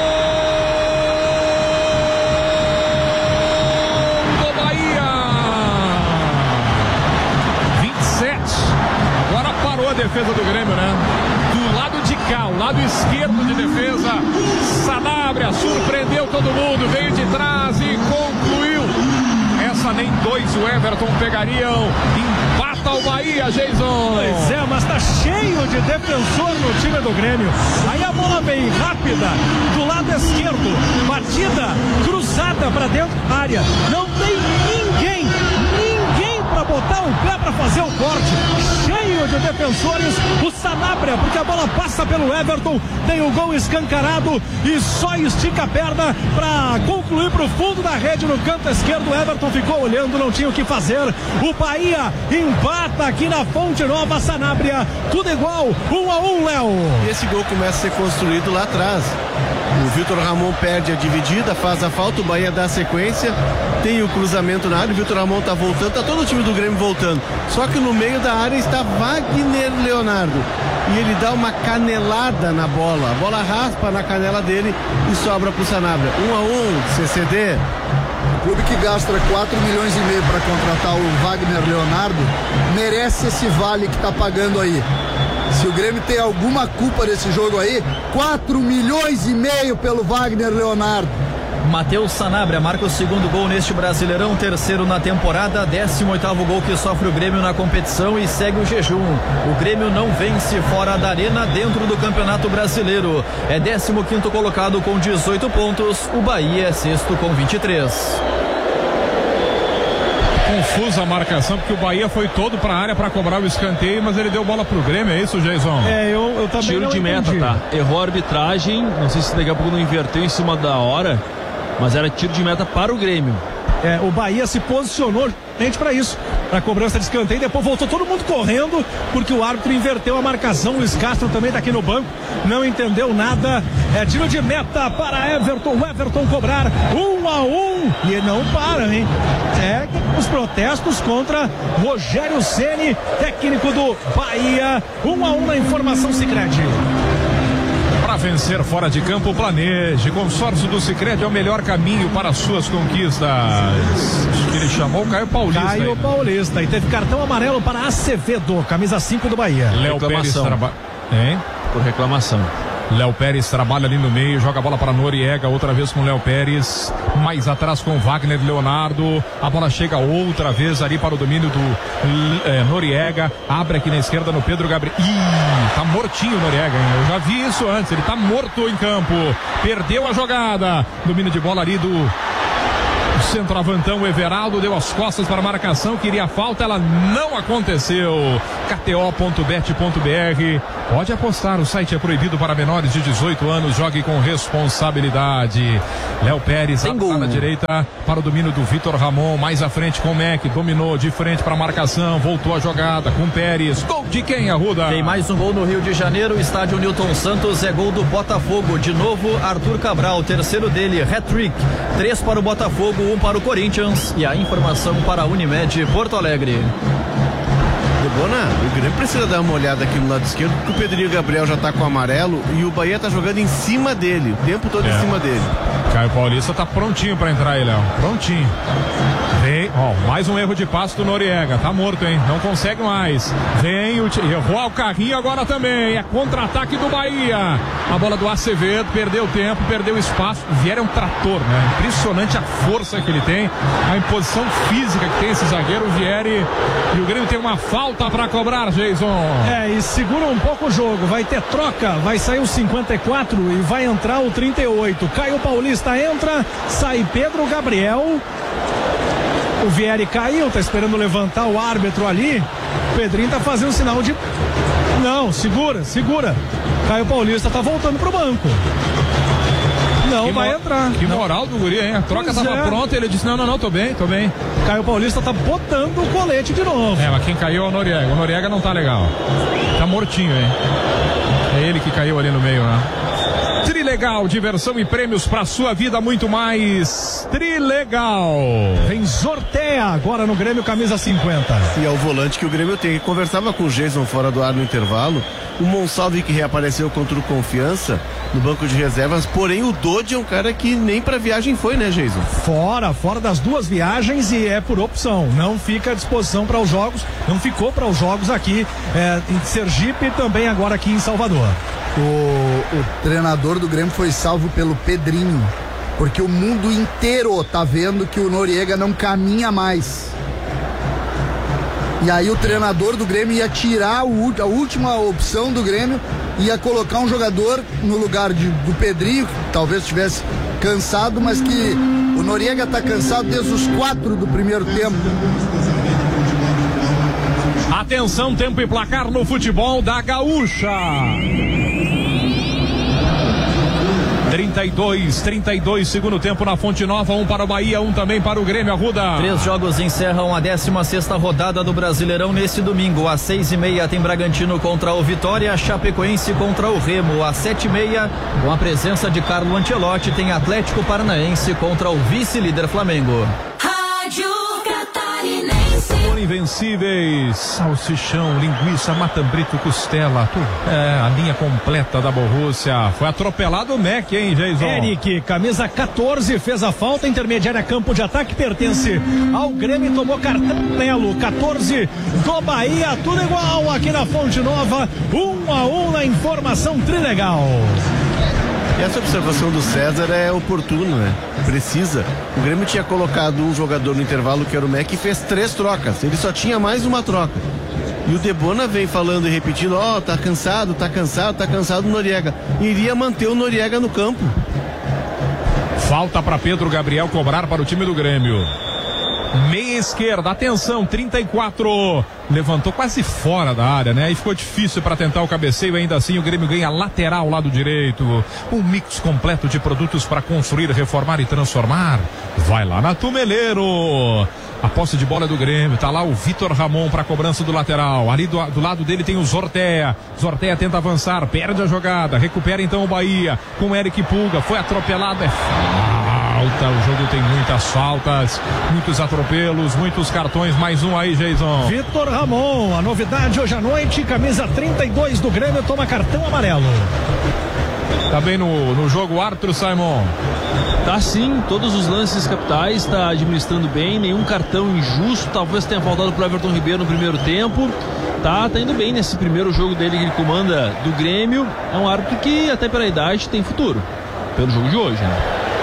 A defesa do Grêmio, né? Do lado de cá, o lado esquerdo de defesa, Sanabria surpreendeu todo mundo, veio de trás e concluiu. Essa nem dois o Everton pegariam. Empata o Bahia, Jason. Pois é, mas tá cheio de defensor no time do Grêmio. Aí a bola vem rápida do lado esquerdo, batida cruzada pra dentro da área. Não tem ninguém, ninguém pra botar o pé pra fazer o corte. Cheio de defensores, o Sanabria, porque a bola passa pelo Everton, tem o gol escancarado e só estica a perna para concluir pro fundo da rede no canto esquerdo. O Everton ficou olhando, não tinha o que fazer. O Bahia empata aqui na Fonte Nova, Sanabria, tudo igual, um a um, Léo. E esse gol começa a ser construído lá atrás. O Vitor Ramon perde a dividida, faz a falta, o Bahia dá a sequência, tem o cruzamento na área, o Vitor Ramon tá voltando, tá todo o time do Grêmio voltando, só que no meio da área está Wagner Leonardo e ele dá uma canelada na bola, a bola raspa na canela dele e sobra pro Sanabria. Um a um, C C D. O clube que gasta quatro milhões e meio para contratar o Wagner Leonardo merece esse vale que tá pagando aí. Se o Grêmio tem alguma culpa desse jogo aí, quatro milhões e meio pelo Wagner Leonardo. Matheus Sanabria marca o segundo gol neste Brasileirão, terceiro na temporada, décimo oitavo gol que sofre o Grêmio na competição e segue o jejum. O Grêmio não vence fora da arena dentro do Campeonato Brasileiro. É décimo quinto colocado com dezoito pontos, o Bahia é sexto com vinte e três. Confusa a marcação, porque o Bahia foi todo pra área pra cobrar o escanteio, mas ele deu bola pro Grêmio, é isso, Jason? É, eu, eu também Tiro não de entendi. meta, tá? Errou a arbitragem, não sei se daqui a pouco não inverteu em cima da hora, mas era tiro de meta para o Grêmio. É, o Bahia se posicionou gente para isso, para cobrança de escanteio, depois voltou todo mundo correndo, porque o árbitro inverteu a marcação. Luiz Castro também tá aqui no banco, não entendeu nada. É tiro de meta para Everton, o Everton cobrar um a um, e não para, hein? É os protestos contra Rogério Ceni, técnico do Bahia. Um a um na informação Sicredi. Para vencer fora de campo, planeje. Consórcio do Sicredi é o melhor caminho para as suas conquistas. Acho que ele chamou o Caio Paulista. Caio aí, né? Paulista. E teve cartão amarelo para Acevedo, camisa cinco do Bahia. Léo Pérez trabalha. Hein? Por reclamação. Léo Pérez trabalha ali no meio, joga a bola para Noriega, outra vez com Léo Pérez, mais atrás com Wagner Leonardo, a bola chega outra vez ali para o domínio do é, Noriega, abre aqui na esquerda no Pedro Gabriel. Ih, tá mortinho o Noriega, hein? Eu já vi isso antes, ele tá morto em campo, perdeu a jogada, domínio de bola ali do centroavantão Everaldo, deu as costas para a marcação, queria a falta, ela não aconteceu. K T O ponto bet ponto B R, pode apostar, o site é proibido para menores de dezoito anos, jogue com responsabilidade. Léo Pérez lá na direita para o domínio do Vitor Ramon, mais à frente com o Mac, dominou de frente para a marcação, voltou a jogada com Pérez, gol de quem, Arruda? Tem mais um gol no Rio de Janeiro, estádio Newton Santos, é gol do Botafogo, de novo Arthur Cabral, terceiro dele, hat-trick, três para o Botafogo, um para o Corinthians, e a informação para a Unimed Porto Alegre. Debona, o Grêmio precisa dar uma olhada aqui no lado esquerdo, porque o Pedrinho Gabriel já tá com o amarelo e o Bahia tá jogando em cima dele, o tempo todo é. em cima dele. Caio Paulista tá prontinho pra entrar aí, Léo, prontinho. Vem, ó, mais um erro de passe do Noriega, tá morto, hein, não consegue mais. Vem, o errou o carrinho agora também, é contra-ataque do Bahia. A bola do Acevedo, perdeu tempo, perdeu espaço. O Vieira é um trator, né, impressionante a força que ele tem, a imposição física que tem esse zagueiro, o Vieira, e o Grêmio tem uma falta pra cobrar, Jason. É, e segura um pouco o jogo, vai ter troca, vai sair o cinquenta e quatro e vai entrar o trinta e oito. Caio Paulista entra, sai Pedro Gabriel. O Vieri caiu, tá esperando levantar o árbitro ali. O Pedrinho tá fazendo sinal de... Não, segura, segura. Caio Paulista tá voltando pro banco. Não, que vai mo... entrar. Que não. moral do guri, hein? A troca Pois tava é. pronta, ele disse, não, não, não, tô bem, tô bem. Caio Paulista tá botando o colete de novo. É, mas quem caiu é o Noriega. O Noriega não tá legal. Tá mortinho, hein? É ele que caiu ali no meio, né? Trilegal, diversão e prêmios pra sua vida, muito mais. Trilegal. Vem sorteia agora no Grêmio, camisa cinquenta. E é o volante que o Grêmio tem. Conversava com o Jason fora do ar no intervalo. O Monsalve que reapareceu contra o Confiança no banco de reservas. Porém, o Dodi é um cara que nem pra viagem foi, né, Jason? Fora, fora das duas viagens e é por opção. Não fica à disposição para os jogos. Não ficou para os jogos aqui é, em Sergipe e também agora aqui em Salvador. O, o treinador do Grêmio foi salvo pelo Pedrinho, porque o mundo inteiro tá vendo que o Noriega não caminha mais. E aí o treinador do Grêmio ia tirar o, a última opção do Grêmio, ia colocar um jogador no lugar de, do Pedrinho, que talvez estivesse cansado, mas que o Noriega tá cansado desde os quatro do primeiro tempo. Atenção, tempo e placar no futebol da Gaúcha. trinta e dois, trinta e dois, segundo tempo na Fonte Nova, um para o Bahia, um também para o Grêmio, Arruda. Três jogos encerram a décima sexta rodada do Brasileirão neste domingo. Às seis e meia tem Bragantino contra o Vitória, Chapecoense contra o Remo. Às sete e meia, com a presença de Carlo Ancelotti, tem Atlético Paranaense contra o vice-líder Flamengo. Rádio Catarinense. Invencíveis, salsichão, linguiça, matambrito, costela, tudo. É, a linha completa da Borussia. Foi atropelado o Mac, hein, Jason? Eric, camisa quatorze, fez a falta, intermediária, campo de ataque, pertence ao Grêmio, tomou cartão amarelo. quatorze do Bahia, tudo igual aqui na Fonte Nova, um a um na informação Trilegal. Essa observação do César é oportuna, né? Precisa. O Grêmio tinha colocado um jogador no intervalo, que era o Mac, e fez três trocas. Ele só tinha mais uma troca. E o Debona vem falando e repetindo, ó, oh, tá cansado, tá cansado, tá cansado o Noriega. Iria manter o Noriega no campo. Falta para Pedro Gabriel cobrar para o time do Grêmio. Meia esquerda, atenção, trinta e quatro. Levantou quase fora da área, né? E ficou difícil para tentar o cabeceio. Ainda assim, o Grêmio ganha lateral lado direito. Um mix completo de produtos para construir, reformar e transformar. Vai lá na Tumeleiro. A posse de bola é do Grêmio. Tá lá o Vitor Ramon para cobrança do lateral. Ali do, do lado dele tem o Zortea. Zortea tenta avançar, perde a jogada. Recupera então o Bahia com o Eric Pulga. Foi atropelado, é falta. O jogo tem muitas faltas, muitos atropelos, muitos cartões. Mais um aí, Jason. Vitor Ramon, a novidade hoje à noite, camisa trinta e dois do Grêmio, toma cartão amarelo. Tá bem no, no jogo, Arthur Simon? Tá sim, todos os lances capitais, tá administrando bem, nenhum cartão injusto, talvez tenha faltado pro Everton Ribeiro no primeiro tempo. Tá, tá indo bem nesse primeiro jogo dele que ele comanda do Grêmio. É um árbitro que até pela idade tem futuro, pelo jogo de hoje, né?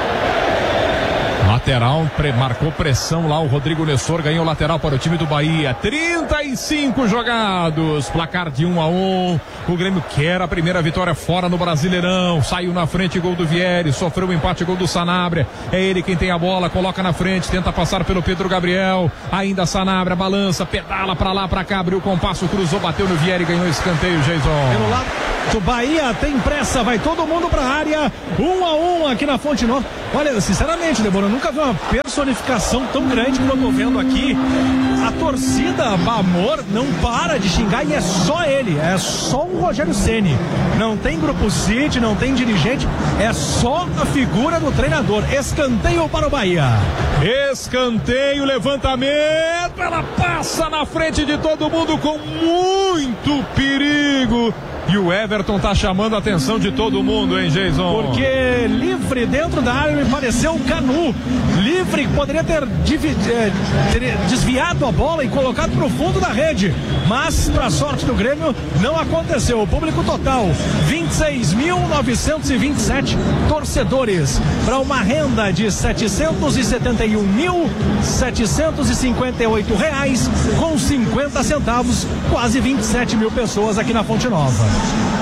Lateral, pre, marcou pressão lá, o Rodrigo Nestor ganhou lateral para o time do Bahia. trinta e cinco jogados, placar de um a um. O Grêmio quer a primeira vitória fora no Brasileirão. Saiu na frente, gol do Vieri, sofreu o um empate, gol do Sanabria. É ele quem tem a bola, coloca na frente, tenta passar pelo Pedro Gabriel. Ainda Sanabria, balança, pedala pra lá, pra cá, abriu o compasso, cruzou, bateu no Vieri, ganhou escanteio, Jason. Pelo lado do Bahia, tem pressa, vai todo mundo pra área. Um a um aqui na Fonte Nova. Olha, sinceramente, Débora, eu nunca vi uma personificação tão grande como eu tô vendo aqui. A torcida Bamor não para de xingar e é só ele, é só o Rogério Ceni. Não tem grupo City, não tem dirigente, é só a figura do treinador. Escanteio para o Bahia. Escanteio, levantamento, ela passa na frente de todo mundo com muito perigo. E o Everton tá chamando a atenção de todo mundo, hein, Jason? Porque livre dentro da área me pareceu o Canu. Livre, poderia ter, eh, ter desviado a bola e colocado pro fundo da rede. Mas, pra sorte do Grêmio, não aconteceu. O público total, vinte e seis mil novecentos e vinte e sete torcedores. Para uma renda de setecentos e setenta e um mil setecentos e cinquenta e oito reais com cinquenta centavos. Quase vinte e sete mil pessoas aqui na Fonte Nova.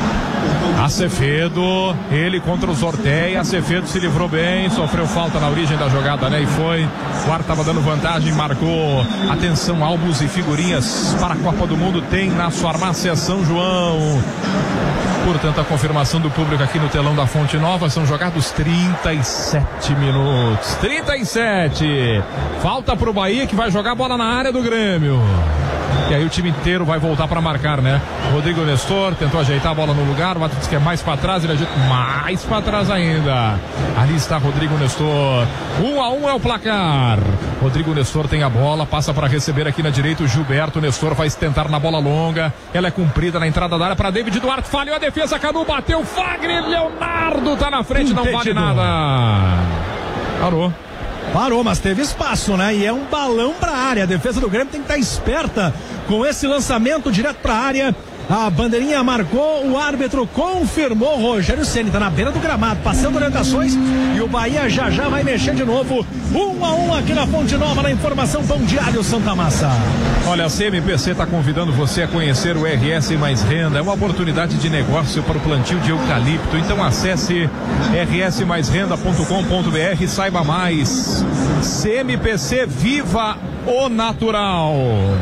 Acevedo, ele contra o Zorteia. Acevedo se livrou bem, sofreu falta na origem da jogada, né? E foi. O Ar estava dando vantagem, marcou. Atenção, álbuns e figurinhas para a Copa do Mundo tem na farmácia São João. Portanto, a confirmação do público aqui no telão da Fonte Nova. São jogados trinta e sete minutos. trinta e sete. Falta pro Bahia, que vai jogar a bola na área do Grêmio. E aí o time inteiro vai voltar para marcar, né? Rodrigo Nestor tentou ajeitar a bola no lugar, o Mato disse que é mais para trás, ele ajeita mais para trás ainda. Ali está Rodrigo Nestor. Um a um é o placar. Rodrigo Nestor tem a bola, passa para receber aqui na direita o Gilberto. Nestor vai tentar na bola longa. Ela é cumprida na entrada da área para David Duarte. Falhou a defesa, Canu bateu. Fagner Leonardo tá na frente, não vale nada. Parou. Parou, mas teve espaço, né? E é um balão pra área. A defesa do Grêmio tem que estar esperta com esse lançamento direto pra área. A bandeirinha marcou, o árbitro confirmou. Rogério Ceni tá na beira do gramado, passando orientações, e o Bahia já já vai mexer de novo. Um a um aqui na Fonte Nova, na informação Pão Diário Santa Massa. Olha, a C M P C está convidando você a conhecer o R S Mais Renda. É uma oportunidade de negócio para o plantio de eucalipto. Então acesse r s mais renda ponto com ponto b r e saiba mais. C M P C, viva o natural.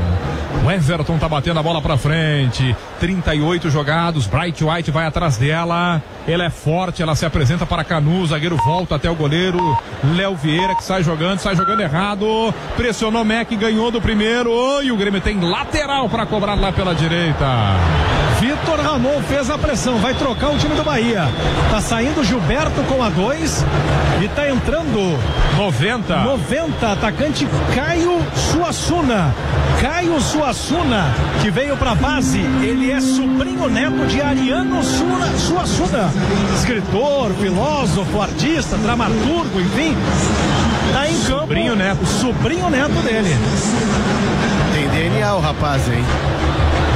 O Everton tá batendo a bola pra frente. trinta e oito jogados. Bright White vai atrás dela. Ela é forte, ela se apresenta para Canu. O zagueiro volta até o goleiro Léo Vieira, que sai jogando, sai jogando errado. Pressionou Mac, ganhou do primeiro. E o Grêmio tem lateral para cobrar lá pela direita. Vitor Ramon fez a pressão, vai trocar o time do Bahia. Tá saindo Gilberto com a dois e tá entrando noventa. noventa, atacante Caio Suassuna. Caio Suassuna, que veio pra base. Ele é sobrinho neto de Ariano Suassuna, escritor, filósofo, artista, dramaturgo, enfim. Tá em campo. Sobrinho neto. Sobrinho neto dele. Tem D N A o rapaz, hein?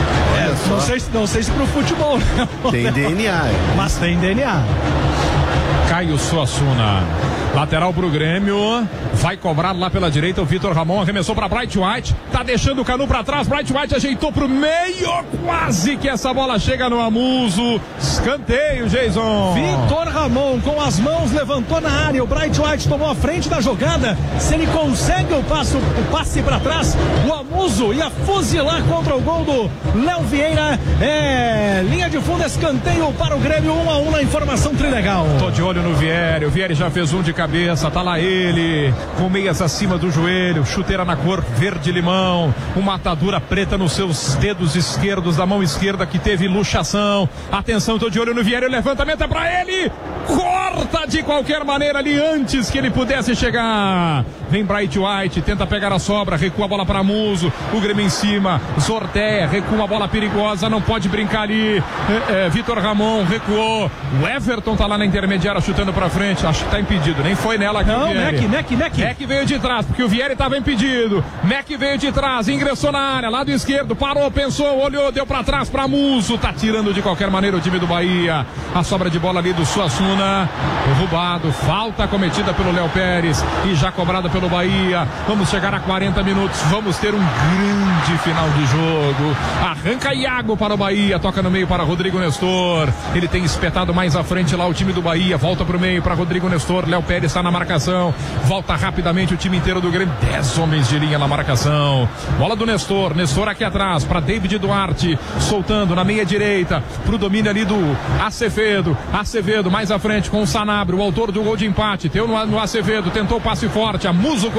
É, não sei, não sei se pro futebol, né? Tem D N A, é. Mas tem D N A. Caio Suassuna. Lateral pro Grêmio. Vai cobrar lá pela direita o Vitor Ramon. Arremessou pra Bright White. Tá deixando o Canu pra trás. Bright White ajeitou pro meio. Quase que essa bola chega no Amuso. Escanteio, Jason. Vitor Ramon com as mãos levantou na área. O Bright White tomou a frente da jogada. Se ele consegue o passo, o passe pra trás, o Amuso ia fuzilar contra o gol do Léo Vieira. É linha de fundo, escanteio para o Grêmio. Um a um na informação Trilegal. Tô de olho no Vieri. O Vieri já fez um de cabeça. Tá lá ele com meias acima do joelho, chuteira na cor verde-limão, uma atadura preta nos seus dedos esquerdos da mão esquerda que teve luxação. Atenção, tô de olho no Vieri, o levantamento é pra ele, corta de qualquer maneira ali antes que ele pudesse chegar. Vem Bright White, tenta pegar a sobra, recua a bola para Muso, o Grêmio em cima, sorteia, recua a bola perigosa, não pode brincar ali. É, é, Vitor Ramon recuou, o Everton tá lá na intermediária chutando pra frente, acho que tá impedido, nem foi nela aqui. Não, Mac, Mac, Mac. Mac veio de trás, porque o Vieri estava impedido. Mac veio de trás, ingressou na área, lado esquerdo, parou, pensou, olhou, deu pra trás pra Muso. Tá tirando de qualquer maneira o time do Bahia. A sobra de bola ali do Suassuna. Derrubado, falta cometida pelo Léo Pérez e já cobrada pelo Bahia. Vamos chegar a quarenta minutos, vamos ter um grande final de jogo. Arranca Iago para o Bahia, toca no meio para Rodrigo Nestor. Ele tem espetado mais à frente lá o time do Bahia. Volta pro meio para Rodrigo Nestor. Léo Pérez está na marcação. Volta rapidamente o time inteiro do Grêmio. Dez homens de linha na marcação. Bola do Nestor. Nestor aqui atrás para David Duarte. Soltando na meia direita. Pro domínio ali do Acevedo. Acevedo mais à frente com o Sanabria, o autor do gol de empate. Teu no, no Acevedo. Tentou passe forte. A Muso